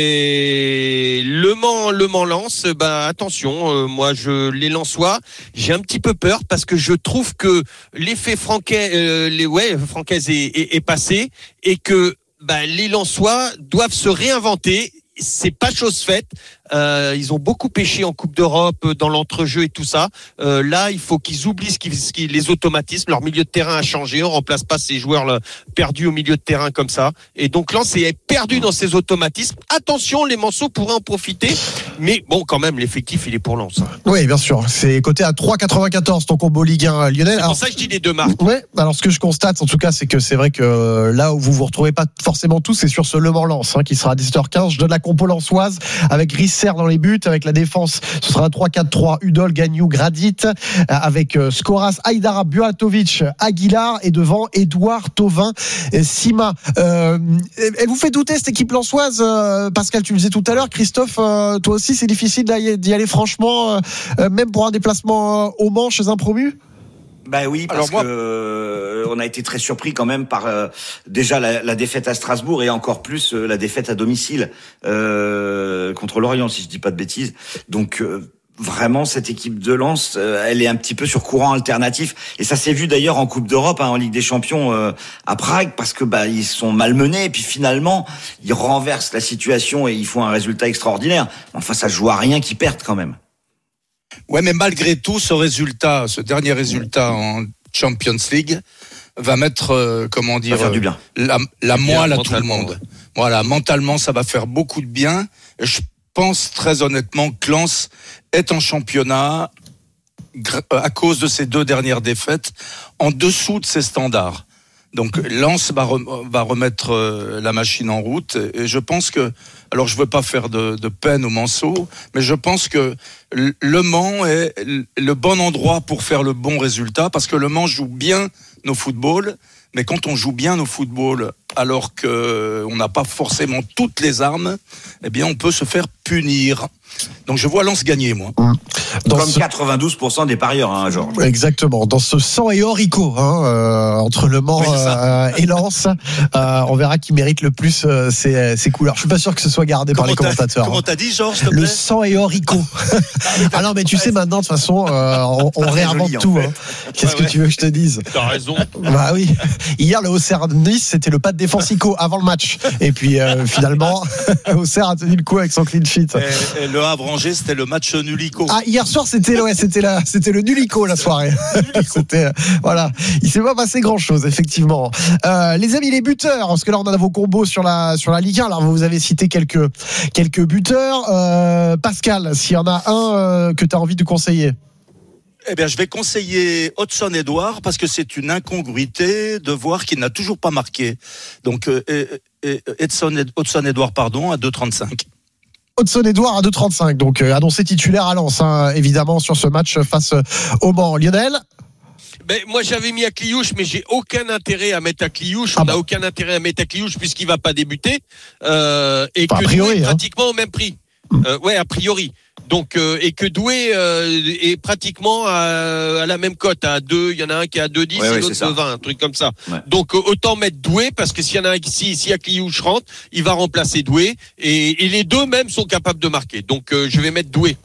Speaker 3: Et Le Mans, Le Mans Lens, bah attention, euh, moi je les Lensois, j'ai un petit peu peur parce que je trouve que l'effet Franquais, euh, les ouais, Francaise est, est, est passé et que bah les Lensois doivent se réinventer. C'est pas chose faite. Euh, ils ont beaucoup pêché en Coupe d'Europe, dans l'entrejeu et tout ça. Euh, là, il faut qu'ils oublient ce qui, ce qui, les automatismes. Leur milieu de terrain a changé. On remplace pas ces joueurs là, perdus au milieu de terrain comme ça. Et donc Lens est perdu dans ces automatismes. Attention, les Manceaux pourraient en profiter. Mais bon, quand même, l'effectif, il est pour Lens.
Speaker 1: Oui, bien sûr. C'est coté à trois virgule quatre-vingt-quatorze ton combo Ligue un, Lionel.
Speaker 3: C'est pour alors, ça que je dis les deux marques.
Speaker 1: Ouais. Alors, ce que je constate, en tout cas, c'est que c'est vrai que là où vous vous retrouvez pas forcément tous, c'est sur ce Le Mans Lens, hein, qui sera à dix-sept heures quinze. Je donne la compo lensoise avec Risser dans les buts, avec la défense, ce sera un trois quatre trois, Udol, Gagnou, Gradit, avec euh, Skoras, Aïdara, Buatovic, Aguilar, et devant Édouard, Thauvin, Sima. Euh, elle vous fait douter cette équipe lensoise, euh, Pascal, tu le disais tout à l'heure, Christophe, euh, toi aussi c'est difficile d'y aller franchement, euh, même pour un déplacement au Mans chez un promu?
Speaker 20: Bah oui, parce Alors moi... que euh, on a été très surpris quand même par euh, déjà la, la défaite à Strasbourg et encore plus euh, la défaite à domicile euh, contre Lorient, si je dis pas de bêtises. Donc euh, vraiment cette équipe de Lens, euh, elle est un petit peu sur courant alternatif et ça s'est vu d'ailleurs en Coupe d'Europe, hein, en Ligue des Champions euh, à Prague, parce que bah ils sont malmenés et puis finalement ils renversent la situation et ils font un résultat extraordinaire. Enfin, ça joue à rien qu'ils perdent quand même.
Speaker 23: Ouais, mais malgré tout, ce résultat, ce dernier résultat en Champions League, va mettre, euh, comment dire,
Speaker 20: faire du bien.
Speaker 23: la, la moelle à tout le monde. Voilà, mentalement, ça va faire beaucoup de bien. Et je pense très honnêtement que Lens est en championnat, à cause de ces deux dernières défaites, en dessous de ses standards. Donc Lens va, re, va remettre euh, la machine en route et je pense que, alors je veux pas faire de, de peine aux Manceaux, mais je pense que Le Mans est le bon endroit pour faire le bon résultat, parce que Le Mans joue bien nos footballs, mais quand on joue bien nos footballs alors qu'on n'a pas forcément toutes les armes, eh bien on peut se faire punir. Donc je vois Lens gagner, moi.
Speaker 20: Dans Comme ce... quatre-vingt-douze pour cent des parieurs, hein, Georges.
Speaker 1: Exactement. Dans ce sang et orico, hein, euh, entre Le Mans oui, euh, et Lens, euh, on verra qui mérite le plus euh, ces, ces couleurs. Je suis pas sûr que ce soit gardé
Speaker 21: comment
Speaker 1: par les commentateurs.
Speaker 21: Comment t'as dit, Georges, s'il te
Speaker 1: plaît ? Le
Speaker 21: plaît
Speaker 1: sang et orico. Ah non, mais tu sais maintenant, de toute façon, euh, on, on réinvente joli, tout. En fait. Hein. Qu'est-ce ouais, que ouais. tu veux que je te dise ?
Speaker 3: T'as raison.
Speaker 1: Bah oui. Hier, le Auxerre de Nice, c'était le pas de défense ico avant le match. Et puis euh, finalement, Auxerre a tenu le coup avec son clean sheet.
Speaker 21: Et, et le Havre-Angers, c'était le match nulico.
Speaker 1: Ah, hier soir, c'était ouais, c'était la, c'était le nulico la soirée. C'était voilà, il s'est pas passé grand chose effectivement. Euh, les amis, les buteurs, parce que là on a vos combos sur la sur la Ligue un. Alors vous avez cité quelques quelques buteurs. Euh, Pascal, s'il y en a un euh, que tu as envie de conseiller.
Speaker 21: Eh bien, je vais conseiller Hudson-Edouard parce que c'est une incongruité de voir qu'il n'a toujours pas marqué. Donc, euh, Hudson-Edouard, pardon, à deux trente-cinq.
Speaker 1: Hudson-Edouard à deux trente-cinq, donc euh, annoncé titulaire à Lens, hein, évidemment, sur ce match face au Mans. Lionel ?
Speaker 3: Ben, moi j'avais mis Akliouche, mais j'ai aucun intérêt à mettre Akliouche. On n'a ah bah. aucun intérêt à mettre Akliouche puisqu'il va pas débuter euh, et enfin, que Doué est pratiquement hein. au même prix. Euh, ouais, a priori. Donc euh, et que Doué euh, est pratiquement à, à la même cote, à deux. Il y en a un qui est à deux dix ouais, et ouais, l'autre deux vingt, un truc comme ça. Ouais. Donc euh, autant mettre Doué parce que s'il y en a un qui si, si Akliouche rentre, il va remplacer Doué et, et les deux même sont capables de marquer. Donc euh, je vais mettre Doué.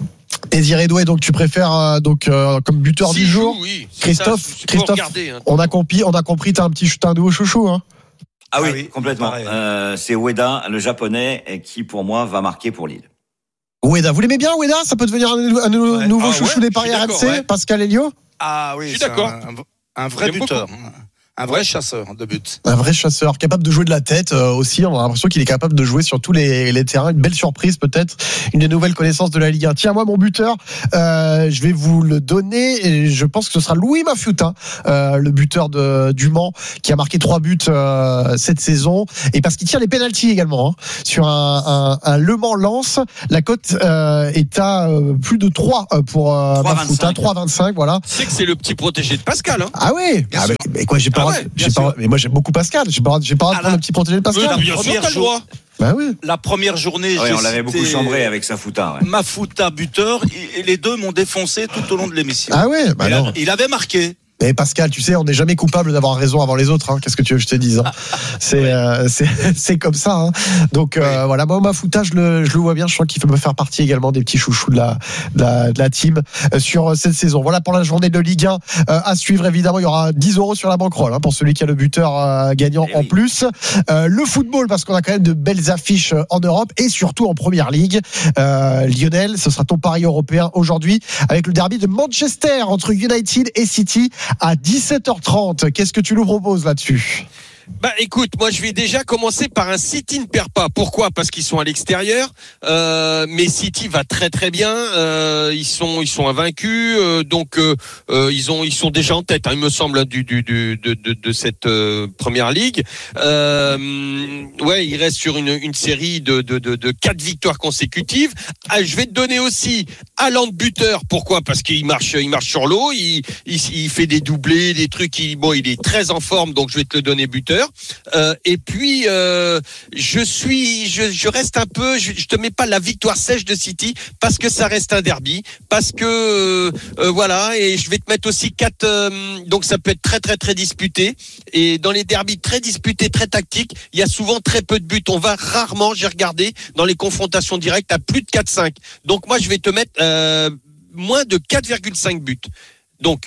Speaker 1: Désiré Doué, donc tu préfères euh, donc euh, comme buteur
Speaker 3: Si
Speaker 1: du jour.
Speaker 3: joue, oui, c'est
Speaker 1: Christophe,
Speaker 3: ça, c'est pour
Speaker 1: Christophe,
Speaker 3: regarder, hein.
Speaker 1: on a compris, on a compris, t'as un petit, t'as un nouveau chouchou, hein.
Speaker 20: Ah oui,
Speaker 23: Ah oui,
Speaker 20: complètement.
Speaker 23: pareil.
Speaker 20: Euh, c'est Ueda, le japonais, qui pour moi va marquer pour Lille.
Speaker 1: Ueda, vous l'aimez bien, Ueda? Ça peut devenir un, un
Speaker 23: Ouais.
Speaker 1: nouveau
Speaker 23: Ah
Speaker 1: chouchou
Speaker 23: ouais,
Speaker 1: des
Speaker 23: je
Speaker 1: paris
Speaker 23: suis
Speaker 1: R M
Speaker 23: d'accord,
Speaker 1: C,
Speaker 23: ouais.
Speaker 1: Pascal Elio?
Speaker 23: Ah oui,
Speaker 3: Je suis
Speaker 23: c'est
Speaker 3: d'accord.
Speaker 23: Un, un vrai
Speaker 3: J'aime
Speaker 23: buteur. Un vrai chasseur de but.
Speaker 1: Un vrai chasseur, capable de jouer de la tête euh, aussi. On a l'impression qu'il est capable de jouer sur tous les, les terrains. Une belle surprise peut-être, une des nouvelles connaissances de la Ligue un. Tiens, moi mon buteur, euh, je vais vous le donner et je pense que ce sera Louis Mafiuta, euh, le buteur de, du Mans, qui a marqué trois buts euh, cette saison. Et parce qu'il tire les pénaltys également, hein, sur un, un, un Le Mans Lens. La cote euh, est à euh, plus de trois pour euh, Mafiuta, trois virgule vingt-cinq, voilà.
Speaker 3: Tu sais que c'est le petit protégé de Pascal, hein.
Speaker 1: Ah oui, ah, mais, mais quoi, j'ai pas,
Speaker 3: Ah
Speaker 1: droit-
Speaker 3: ouais,
Speaker 1: j'ai
Speaker 23: bien
Speaker 1: pas,
Speaker 23: sûr.
Speaker 1: mais moi j'aime beaucoup Pascal. J'ai pas, j'ai pas le droit de
Speaker 23: Ah,
Speaker 1: prendre
Speaker 23: là.
Speaker 1: le petit protégé de Pascal.
Speaker 3: Mais bien sûr,
Speaker 23: première
Speaker 3: t'as le
Speaker 23: jour-
Speaker 3: droit.
Speaker 1: Bah oui.
Speaker 23: La première journée,
Speaker 20: Ouais,
Speaker 23: j'ai
Speaker 20: on l'avait
Speaker 23: cité
Speaker 20: beaucoup chambré avec Safuta. Ouais.
Speaker 23: Mafuta buteur, et les deux m'ont défoncé tout au long de l'émission.
Speaker 1: Ah ouais, bah
Speaker 23: il,
Speaker 1: non.
Speaker 23: a- il avait marqué.
Speaker 1: Mais Pascal, tu sais, on n'est jamais coupable d'avoir raison avant les autres. Hein. Qu'est-ce que tu veux que je te dise, hein. C'est, euh, c'est, c'est comme ça. Hein. Donc euh, voilà, moi Mafuta, je le, je le vois bien. Je crois qu'il peut me faire partie également des petits chouchous de la, de la, de la team euh, sur cette saison. Voilà pour la journée de Ligue un euh, à suivre. Évidemment, il y aura dix euros sur la banquerolle hein, pour celui qui a le buteur euh, gagnant
Speaker 20: Eh
Speaker 1: en
Speaker 20: oui.
Speaker 1: plus. Euh, le football, parce qu'on a quand même de belles affiches euh, en Europe et surtout en Première Ligue. Euh, Lionel, ce sera ton pari européen aujourd'hui avec le derby de Manchester entre United et City à dix-sept heures trente. Qu'est-ce que tu nous proposes là-dessus?
Speaker 3: Bah écoute, moi je vais déjà commencer par un City ne perd pas. Pourquoi ? Parce qu'ils sont à l'extérieur, euh, mais City va très très bien. Euh, ils sont ils sont invaincus, euh, donc euh, euh, ils ont ils sont déjà en tête. Hein, il me semble du du, du de, de de cette euh, première ligue. Euh, ouais, il reste sur une une série de de de, de quatre victoires consécutives. Ah, je vais te donner aussi Haaland buteur. Pourquoi ? Parce qu'il marche il marche sur l'eau. Il, il il fait des doublés, des trucs. Il, bon, il est très en forme, donc je vais te le donner buteur. Euh, et puis euh, je suis, je, je reste un peu, je, je te mets pas la victoire sèche de City parce que ça reste un derby, parce que euh, euh, voilà, et je vais te mettre aussi quatre, euh, donc ça peut être très très très disputé. Et dans les derbys très disputés, très tactiques, il y a souvent très peu de buts. On va rarement, j'ai regardé, dans les confrontations directes à plus de quatre cinq. Donc moi je vais te mettre euh, moins de quatre virgule cinq buts. Donc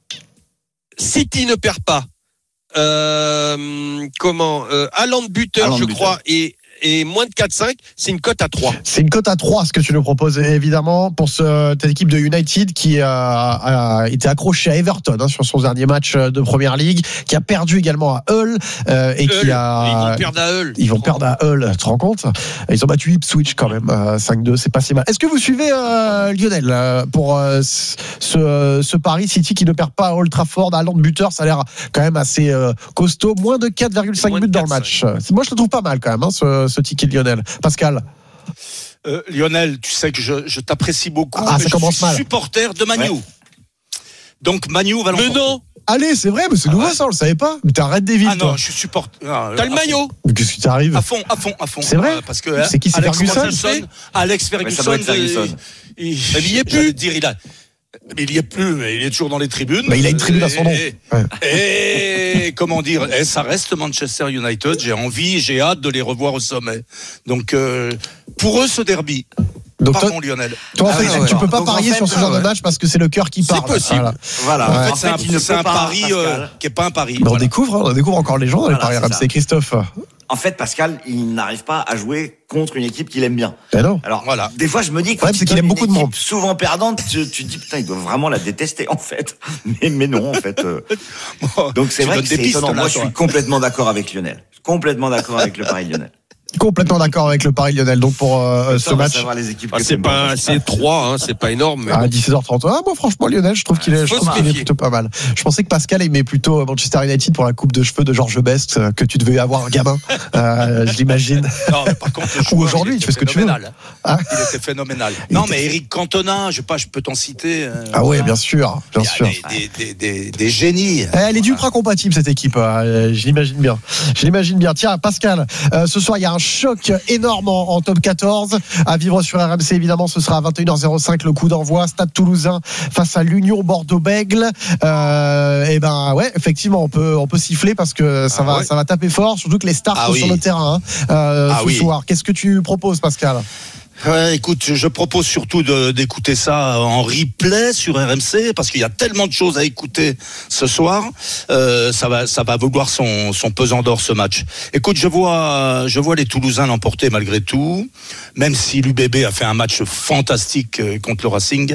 Speaker 3: City ne perd pas. Euh, comment euh, Haaland buteur,
Speaker 20: Haaland
Speaker 3: je
Speaker 20: buteur.
Speaker 3: crois, et, et moins de quatre cinq, c'est une cote à trois.
Speaker 1: C'est une cote à trois, ce que tu nous proposes, évidemment, pour ce, cette équipe de United qui a, a été accrochée à Everton hein, sur son dernier match de Première Ligue, qui a perdu également à Hull euh, et
Speaker 3: Hull,
Speaker 1: qui a.
Speaker 3: ils vont perdre à Hull.
Speaker 1: Ils vont perdre à Hull, tu te rends compte ? Ils ont battu Ipswich quand même, euh, cinq deux, c'est pas si mal. Est-ce que vous suivez euh, Lionel euh, pour euh, ce, ce Paris City qui ne perd pas à Old Trafford, à Haaland buteur, ça a l'air quand même assez euh, costaud, moins de quatre virgule cinq
Speaker 3: Moins de
Speaker 1: buts dans le
Speaker 3: quatre
Speaker 1: match. Moi je le trouve pas mal quand même, hein, ce, ce ticket de Lionel. Pascal.
Speaker 23: Euh, Lionel, tu sais que je, je t'apprécie beaucoup.
Speaker 1: Ah,
Speaker 23: mais
Speaker 1: ça
Speaker 23: je
Speaker 1: commence
Speaker 23: suis
Speaker 1: mal.
Speaker 23: supporter de Manu.
Speaker 20: Ouais.
Speaker 23: Donc Manu va
Speaker 3: Mais
Speaker 23: l'emporter.
Speaker 3: non,
Speaker 1: Allez, c'est vrai, mais c'est nouveau ça, on le savait pas. Mais t'es un Red Devil,
Speaker 23: Ah
Speaker 1: toi.
Speaker 23: non, je suis supporter. Ah,
Speaker 3: t'as le
Speaker 23: à
Speaker 3: maillot.
Speaker 1: Mais qu'est-ce qui t'arrive?
Speaker 23: À fond, à fond, à fond.
Speaker 1: C'est vrai
Speaker 23: Euh, Parce que
Speaker 1: C'est qui, c'est
Speaker 23: Alex
Speaker 1: Ferguson
Speaker 23: Alex
Speaker 20: Ouais,
Speaker 23: Ferguson.
Speaker 20: ça doit être Ferguson.
Speaker 23: Il, il,
Speaker 3: Mais il y est plus.
Speaker 23: j'allais dire, il a. Mais il y est plus, mais il est toujours dans les tribunes.
Speaker 1: Bah, il a une tribune à son nom.
Speaker 23: Et,
Speaker 1: Ouais.
Speaker 23: et comment dire, et ça reste Manchester United. J'ai envie, j'ai hâte de les revoir au sommet. Donc, euh, pour eux, ce derby.
Speaker 1: Donc
Speaker 23: Pardon,
Speaker 1: toi,
Speaker 23: Lionel.
Speaker 1: toi, en
Speaker 23: Ah
Speaker 1: fait,
Speaker 23: ouais,
Speaker 1: tu
Speaker 23: ouais.
Speaker 1: peux pas
Speaker 20: Donc, en
Speaker 1: parier
Speaker 20: fait,
Speaker 1: sur ce
Speaker 20: ah
Speaker 1: genre de
Speaker 20: ouais.
Speaker 1: match parce que c'est le cœur qui parle.
Speaker 3: possible.
Speaker 1: Voilà.
Speaker 20: Voilà.
Speaker 23: En
Speaker 20: En
Speaker 23: fait, c'est un,
Speaker 20: fait, il ne
Speaker 23: c'est
Speaker 20: peut
Speaker 23: un
Speaker 20: pas,
Speaker 23: pari euh,
Speaker 20: Pascal.
Speaker 23: qui est pas un pari.
Speaker 1: Mais on
Speaker 23: Voilà.
Speaker 1: découvre, hein, on découvre encore les gens dans les
Speaker 20: Voilà,
Speaker 1: paris
Speaker 20: c'est
Speaker 1: R M C.
Speaker 20: ça.
Speaker 1: Christophe.
Speaker 20: En fait, Pascal, il n'arrive pas à jouer contre une équipe qu'il aime bien.
Speaker 1: Ben non.
Speaker 20: Alors,
Speaker 23: Voilà.
Speaker 20: des fois, je me dis que
Speaker 1: Ouais, c'est qu'il aime beaucoup de monde.
Speaker 20: souvent perdante, tu, tu te dis putain, il doit vraiment la détester en fait. Mais, mais non, en fait. euh. Donc c'est
Speaker 23: Tu
Speaker 20: vrai
Speaker 23: donnes
Speaker 20: que
Speaker 23: des
Speaker 20: c'est
Speaker 23: pistes,
Speaker 20: étonnant.
Speaker 23: là,
Speaker 20: Moi, je
Speaker 23: toi.
Speaker 20: suis complètement d'accord avec Lionel. Complètement d'accord avec le pari Lionel.
Speaker 1: Complètement d'accord avec le pari Lionel. Donc pour euh, ce
Speaker 20: Ça, on va
Speaker 1: match.
Speaker 20: savoir les équipes
Speaker 3: Ah,
Speaker 20: que
Speaker 3: c'est
Speaker 20: t'aimes
Speaker 3: pas,
Speaker 20: bien.
Speaker 3: c'est trois, hein, c'est pas énorme. Mais
Speaker 1: À
Speaker 3: bon.
Speaker 1: dix-sept heures trente. Ah, moi, franchement, Lionel, je trouve qu'il est, je
Speaker 3: Faut
Speaker 1: trouve
Speaker 3: se
Speaker 1: qu'il est
Speaker 3: méfier.
Speaker 1: plutôt pas mal. Je pensais que Pascal aimait plutôt Manchester United pour la coupe de cheveux de Georges Best euh, que tu devais avoir gamin. Euh, je l'imagine.
Speaker 23: Non, mais par contre, le
Speaker 1: Ou
Speaker 23: joueur,
Speaker 1: aujourd'hui,
Speaker 23: il
Speaker 1: tu
Speaker 23: était
Speaker 1: fais ce que tu veux.
Speaker 23: phénoménal.
Speaker 1: Hein
Speaker 23: Il était phénoménal.
Speaker 1: Il
Speaker 23: Non,
Speaker 1: était-
Speaker 23: mais Eric Cantona, je sais pas, je peux t'en citer. euh,
Speaker 1: Ah ouais,
Speaker 23: voilà.
Speaker 1: bien sûr, bien
Speaker 23: Il y a
Speaker 1: sûr.
Speaker 23: Des, des, des, des, des génies.
Speaker 1: Eh, Elle est d'ultra compatible cette équipe, euh, je l'imagine bien. Je l'imagine bien. Tiens, Pascal, euh, ce soir il y a un choc énorme en, en top quatorze à vivre sur R M C. Évidemment, ce sera à vingt et une heures zéro cinq le coup d'envoi. Stade Toulousain face à l'Union Bordeaux-Bègles. Euh, et ben ouais, effectivement, on peut on peut siffler parce que ça
Speaker 23: Ah
Speaker 1: va
Speaker 23: ouais.
Speaker 1: ça va taper fort. Surtout que les stars
Speaker 23: Ah
Speaker 1: sont
Speaker 23: oui.
Speaker 1: sur le terrain hein, euh,
Speaker 23: Ah
Speaker 1: ce
Speaker 23: oui.
Speaker 1: soir. Qu'est-ce que tu proposes, Pascal?
Speaker 21: Ouais, écoute, je propose surtout de, d'écouter ça en replay sur R M C parce qu'il y a tellement de choses à écouter ce soir. Euh, ça va, ça va vouloir son, son pesant d'or ce match. Écoute, je vois, je vois les Toulousains l'emporter malgré tout, même si l'U B B a fait un match fantastique contre le Racing,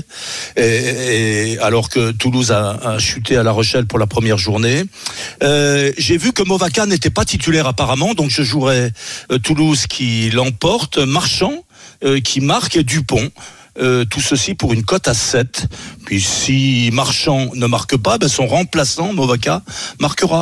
Speaker 21: et, et alors que Toulouse a, a chuté à La Rochelle pour la première journée. Euh, j'ai vu que Movaca n'était pas titulaire apparemment, donc je jouerai euh, Toulouse qui l'emporte, Marchand Euh, qui marque et Dupont. Euh, tout ceci pour une cote à sept. Puis si Marchand ne marque pas, ben son remplaçant, Movaca, marquera.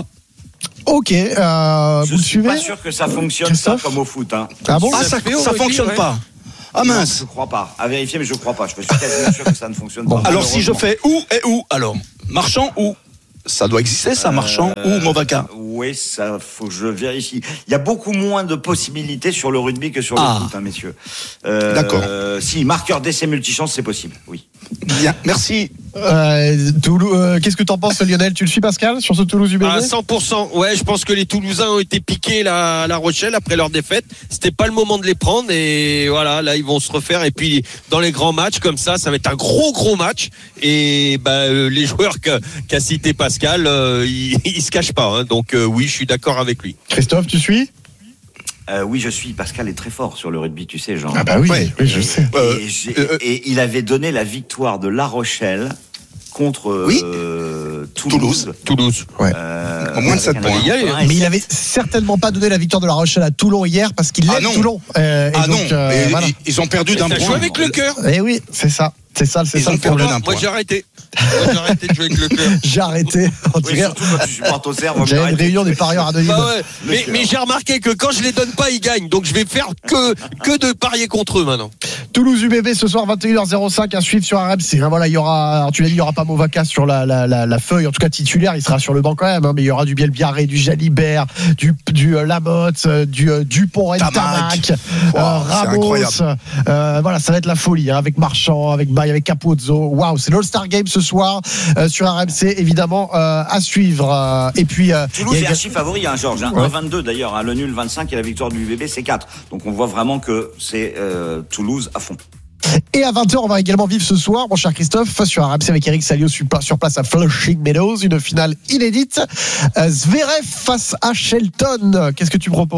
Speaker 1: Ok, euh,
Speaker 20: je
Speaker 1: vous
Speaker 20: suis
Speaker 1: suivez
Speaker 20: pas sûr que ça fonctionne ça comme au foot. Hein.
Speaker 1: Ah bon?
Speaker 21: Ah, ça, ça, ça fonctionne ouais. pas. Ah mince.
Speaker 20: Non, je crois pas. À vérifier, mais je crois pas. Je suis quasiment sûr que ça ne fonctionne
Speaker 21: bon,
Speaker 20: pas.
Speaker 21: Alors si je fais où et où alors? Marchand ou? Ça doit exister, ça, Marchand euh, ou Movaca?
Speaker 20: Oui, ça, faut que je vérifie. Il y a beaucoup moins de possibilités sur le rugby que sur le
Speaker 21: ah.
Speaker 20: foot, hein, messieurs. Euh,
Speaker 21: D'accord.
Speaker 20: Si, marqueur d'essai multichance, c'est possible, oui.
Speaker 21: Bien, merci.
Speaker 1: Euh, Toulouse, euh, qu'est-ce que t'en penses, Lionel? Tu le suis, Pascal, sur ce Toulouse U B B?
Speaker 3: À cent pour cent. Ouais, je pense que les Toulousains ont été piqués là, à La Rochelle après leur défaite. C'était pas le moment de les prendre et voilà, là ils vont se refaire. Et puis dans les grands matchs comme ça, ça va être un gros gros match. Et bah, euh, les joueurs qu'a, qu'a cité Pascal, euh, ils, ils se cachent pas. Hein. Donc euh, oui, je suis d'accord avec lui.
Speaker 1: Christophe, tu suis?
Speaker 20: Euh, oui, je suis. Pascal est très fort sur le rugby, tu sais, Jean.
Speaker 1: Ah bah oui,
Speaker 21: ouais,
Speaker 1: oui, je
Speaker 20: et,
Speaker 1: sais.
Speaker 20: Et, et, euh, et il avait donné la victoire de La Rochelle contre
Speaker 21: oui.
Speaker 20: euh,
Speaker 21: Toulouse.
Speaker 3: Toulouse.
Speaker 1: Ouais.
Speaker 21: Euh, Au moins de sept points.
Speaker 1: Mais il avait certainement pas donné la victoire de La Rochelle à Toulon hier parce qu'il
Speaker 21: ah
Speaker 1: aime Toulon. Euh,
Speaker 21: ah
Speaker 1: donc,
Speaker 21: non,
Speaker 1: euh, voilà.
Speaker 21: ils ont perdu d'un point.
Speaker 3: Ça joue avec le cœur.
Speaker 1: Eh oui, c'est ça. C'est ça, c'est
Speaker 21: Ils
Speaker 1: ça
Speaker 21: ont
Speaker 1: le
Speaker 21: perdu
Speaker 1: problème.
Speaker 21: d'un point.
Speaker 3: Moi j'ai arrêté. Moi j'ai arrêté de jouer avec le cœur.
Speaker 1: J'ai arrêté. On
Speaker 20: oui,
Speaker 1: dirait...
Speaker 20: surtout quand tu supportes au cerf.
Speaker 1: J'avais une réunion des parieurs anonymes.
Speaker 3: Bah ouais. Mais, mais j'ai remarqué que quand je les donne pas, ils gagnent. Donc je vais faire que, que de parier contre eux maintenant.
Speaker 1: Toulouse U B B ce soir vingt et une heures zéro cinq à suivre sur R M C. Voilà, il y aura, alors tu l'as dit, il y aura pas Movaca sur la, la, la, la feuille, en tout cas titulaire, il sera sur le banc quand même, hein, mais il y aura du Bielbiarré, du Jalibert, du, du euh, Lamotte, du euh, Dupont, Tamac,
Speaker 21: wow,
Speaker 1: euh, Ramos. Euh, voilà, ça va être la folie, hein, avec Marchand, avec Baye, avec Capozzo. Waouh, c'est l'All-Star Game ce soir euh, sur R M C, évidemment euh, à suivre. Euh, et puis euh,
Speaker 20: Toulouse est archi favori, hein, Georges. Hein, ouais. un vingt-deux d'ailleurs, hein, le nul vingt-cinq et la victoire du U B B c'est quatre. Donc on voit vraiment que c'est euh, Toulouse à fond.
Speaker 1: Et à vingt heures, on va également vivre ce soir, mon cher Christophe, sur R M C avec Eric Salio sur place à Flushing Meadows, une finale inédite. Euh, Zverev face à Shelton. Qu'est-ce que tu proposes ?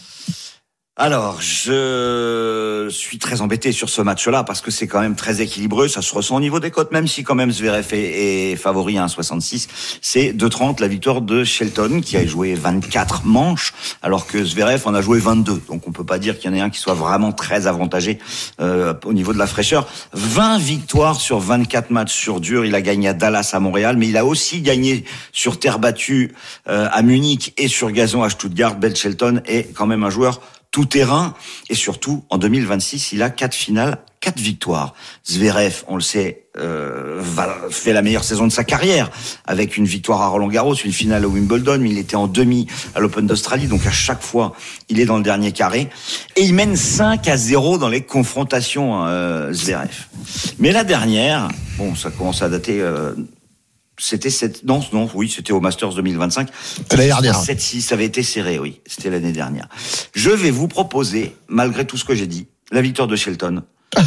Speaker 20: Alors, je suis très embêté sur ce match-là parce que c'est quand même très équilibré. Ça se ressent au niveau des cotes, même si quand même Zverev est, est favori à un virgule soixante-six. C'est deux virgule trente la victoire de Shelton qui a joué vingt-quatre manches, alors que Zverev en a joué vingt-deux. Donc on peut pas dire qu'il y en ait un qui soit vraiment très avantagé euh, au niveau de la fraîcheur. vingt victoires sur vingt-quatre matchs sur dur. Il a gagné à Dallas, à Montréal, mais il a aussi gagné sur terre battue euh, à Munich et sur gazon à Stuttgart. Ben Shelton est quand même un joueur tout terrain, et surtout en deux mille vingt-six il a quatre finales, quatre victoires. Zverev, on le sait, euh, va, fait la meilleure saison de sa carrière avec une victoire à Roland-Garros, une finale à Wimbledon, mais il était en demi à l'Open d'Australie, donc à chaque fois il est dans le dernier carré, et il mène cinq à zéro dans les confrontations euh, Zverev. Mais la dernière, bon, ça commence à dater. Euh, C'était cette, non, non, oui, c'était au Masters deux mille vingt-cinq.
Speaker 1: C'était l'année dernière.
Speaker 20: sept six, ça avait été serré, oui. C'était l'année dernière. Je vais vous proposer, malgré tout ce que j'ai dit, la victoire de Shelton.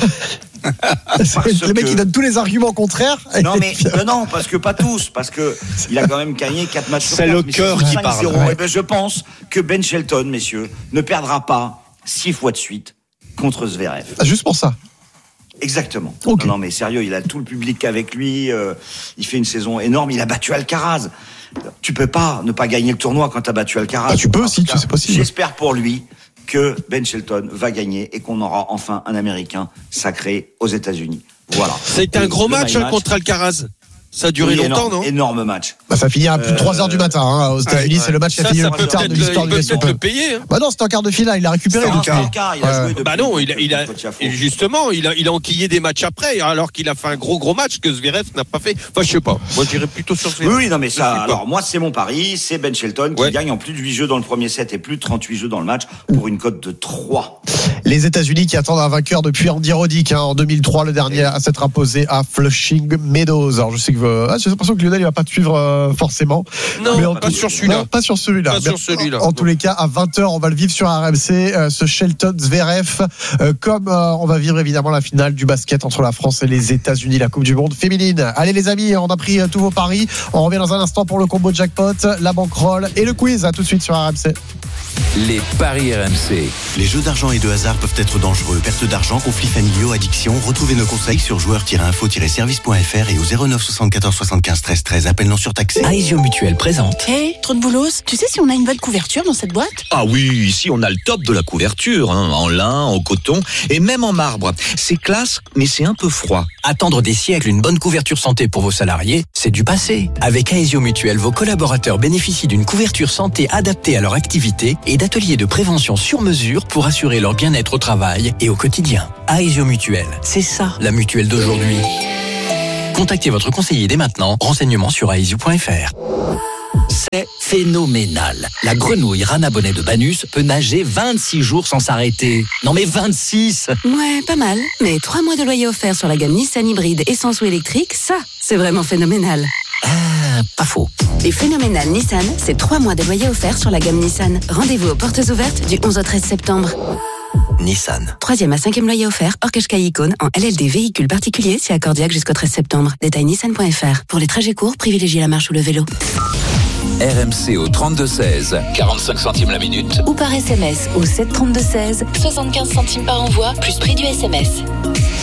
Speaker 1: Le mec,
Speaker 20: que...
Speaker 1: il donne tous les arguments contraires.
Speaker 20: Non, mais, euh, non, parce que pas tous, parce que il a quand même gagné quatre matchs sur
Speaker 21: C'est
Speaker 20: quatre,
Speaker 21: le cœur qui parle.
Speaker 20: Ouais. Et ben, je pense que Ben Shelton, messieurs, ne perdra pas six fois de suite contre Zverev.
Speaker 1: Juste pour ça.
Speaker 20: Exactement.
Speaker 1: Okay.
Speaker 20: Non, non, mais sérieux, il a tout le public avec lui. Euh, il fait une saison énorme. Il a battu Alcaraz. Tu peux pas ne pas gagner le tournoi quand t'as battu Alcaraz.
Speaker 1: Ah, tu peux aussi, c'est possible.
Speaker 20: J'espère pour lui que Ben Shelton va gagner et qu'on aura enfin un Américain sacré aux États-Unis. Voilà.
Speaker 3: Ça a été un gros match, hein, contre Alcaraz. Ça a duré
Speaker 20: oui,
Speaker 3: longtemps,
Speaker 20: énorme,
Speaker 3: non?
Speaker 20: Énorme match.
Speaker 1: Bah, ça finit à plus de trois heures du matin hein, aux États-Unis. Ouais, c'est le match qui a fini le plus tard de l'histoire du U S Open.
Speaker 3: Le payer, hein.
Speaker 1: Bah non, c'était en quart de finale. Il a récupéré.
Speaker 20: C'est un quart. Il a joué depuis.
Speaker 3: Bah non, il a, il a justement, il a, il a enquillé des matchs après, alors qu'il a fait un gros gros match que Zverev n'a pas fait. Enfin, je sais pas. Moi, je dirais plutôt sur Zverev.
Speaker 20: Oui, non, mais ça. Alors moi, c'est mon pari. C'est Ben Shelton qui ouais. gagne en plus de huit jeux dans le premier set et plus de trente-huit jeux dans le match pour une cote de trois.
Speaker 1: Les États-Unis qui attendent un vainqueur depuis Andy Roddick, hein, en deux mille trois, le dernier à s'être imposé à Flushing Meadows. Alors je sais que ah, j'ai l'impression que Lionel il va pas te suivre euh, forcément.
Speaker 3: Non,
Speaker 1: mais en
Speaker 3: pas
Speaker 1: tout...
Speaker 3: sur celui-là.
Speaker 1: Non, pas sur celui-là.
Speaker 3: Pas sur celui-là.
Speaker 1: En, en tous les cas, à vingt heures, on va le vivre sur R M C, euh, ce Shelton Zverev, euh, comme euh, on va vivre évidemment la finale du basket entre la France et les États-Unis, la Coupe du Monde féminine. Allez les amis, on a pris euh, tous vos paris. On revient dans un instant pour le combo jackpot, la bankroll et le quiz. À tout de suite sur R M C.
Speaker 8: Les paris R M C.
Speaker 4: Les jeux d'argent et de hasard peuvent être dangereux. Perte d'argent, conflits familiaux, addiction. Retrouvez nos conseils sur joueurs tiret info tiret service point f r et au zéro neuf soixante-quatorze soixante-quinze treize treize. Appel non surtaxé.
Speaker 5: Aesio Mutuel présente.
Speaker 12: Hé, hey, trop de boulot. Tu sais si on a une bonne couverture dans cette boîte?
Speaker 14: Ah oui, ici on a le top de la couverture, hein, en lin, en coton et même en marbre. C'est classe, mais c'est un peu froid.
Speaker 5: Attendre des siècles une bonne couverture santé pour vos salariés, c'est du passé. Avec Aesio Mutuel, vos collaborateurs bénéficient d'une couverture santé adaptée à leur activité et d'ateliers de prévention sur mesure pour assurer leur bien-être au travail et au quotidien. Aesio Mutuel, c'est ça la mutuelle d'aujourd'hui. Contactez votre conseiller dès maintenant. Renseignements sur aesio point f r.
Speaker 10: C'est phénoménal. La grenouille Rana Bonnet de Banus peut nager vingt-six jours sans s'arrêter. Non mais vingt-six!
Speaker 17: Ouais, pas mal. Mais trois mois de loyer offert sur la gamme Nissan hybride essence ou électrique, ça, c'est vraiment phénoménal.
Speaker 10: Ah, pas faux.
Speaker 17: Les phénoménales Nissan, c'est trois mois de loyer offert sur la gamme Nissan. Rendez-vous aux portes ouvertes du onze au treize septembre.
Speaker 10: Nissan.
Speaker 17: Troisième à cinquième loyer offert, hors Qashqai Icône, en L L D véhicule particulier, c'est accordiaque jusqu'au treize septembre. Détail nissan point f r. Pour les trajets courts, privilégiez la marche ou le vélo.
Speaker 8: R M C au trente-deux seize, quarante-cinq centimes la minute.
Speaker 13: Ou par S M S au sept trente-deux seize, soixante-quinze centimes par envoi, plus prix du S M S.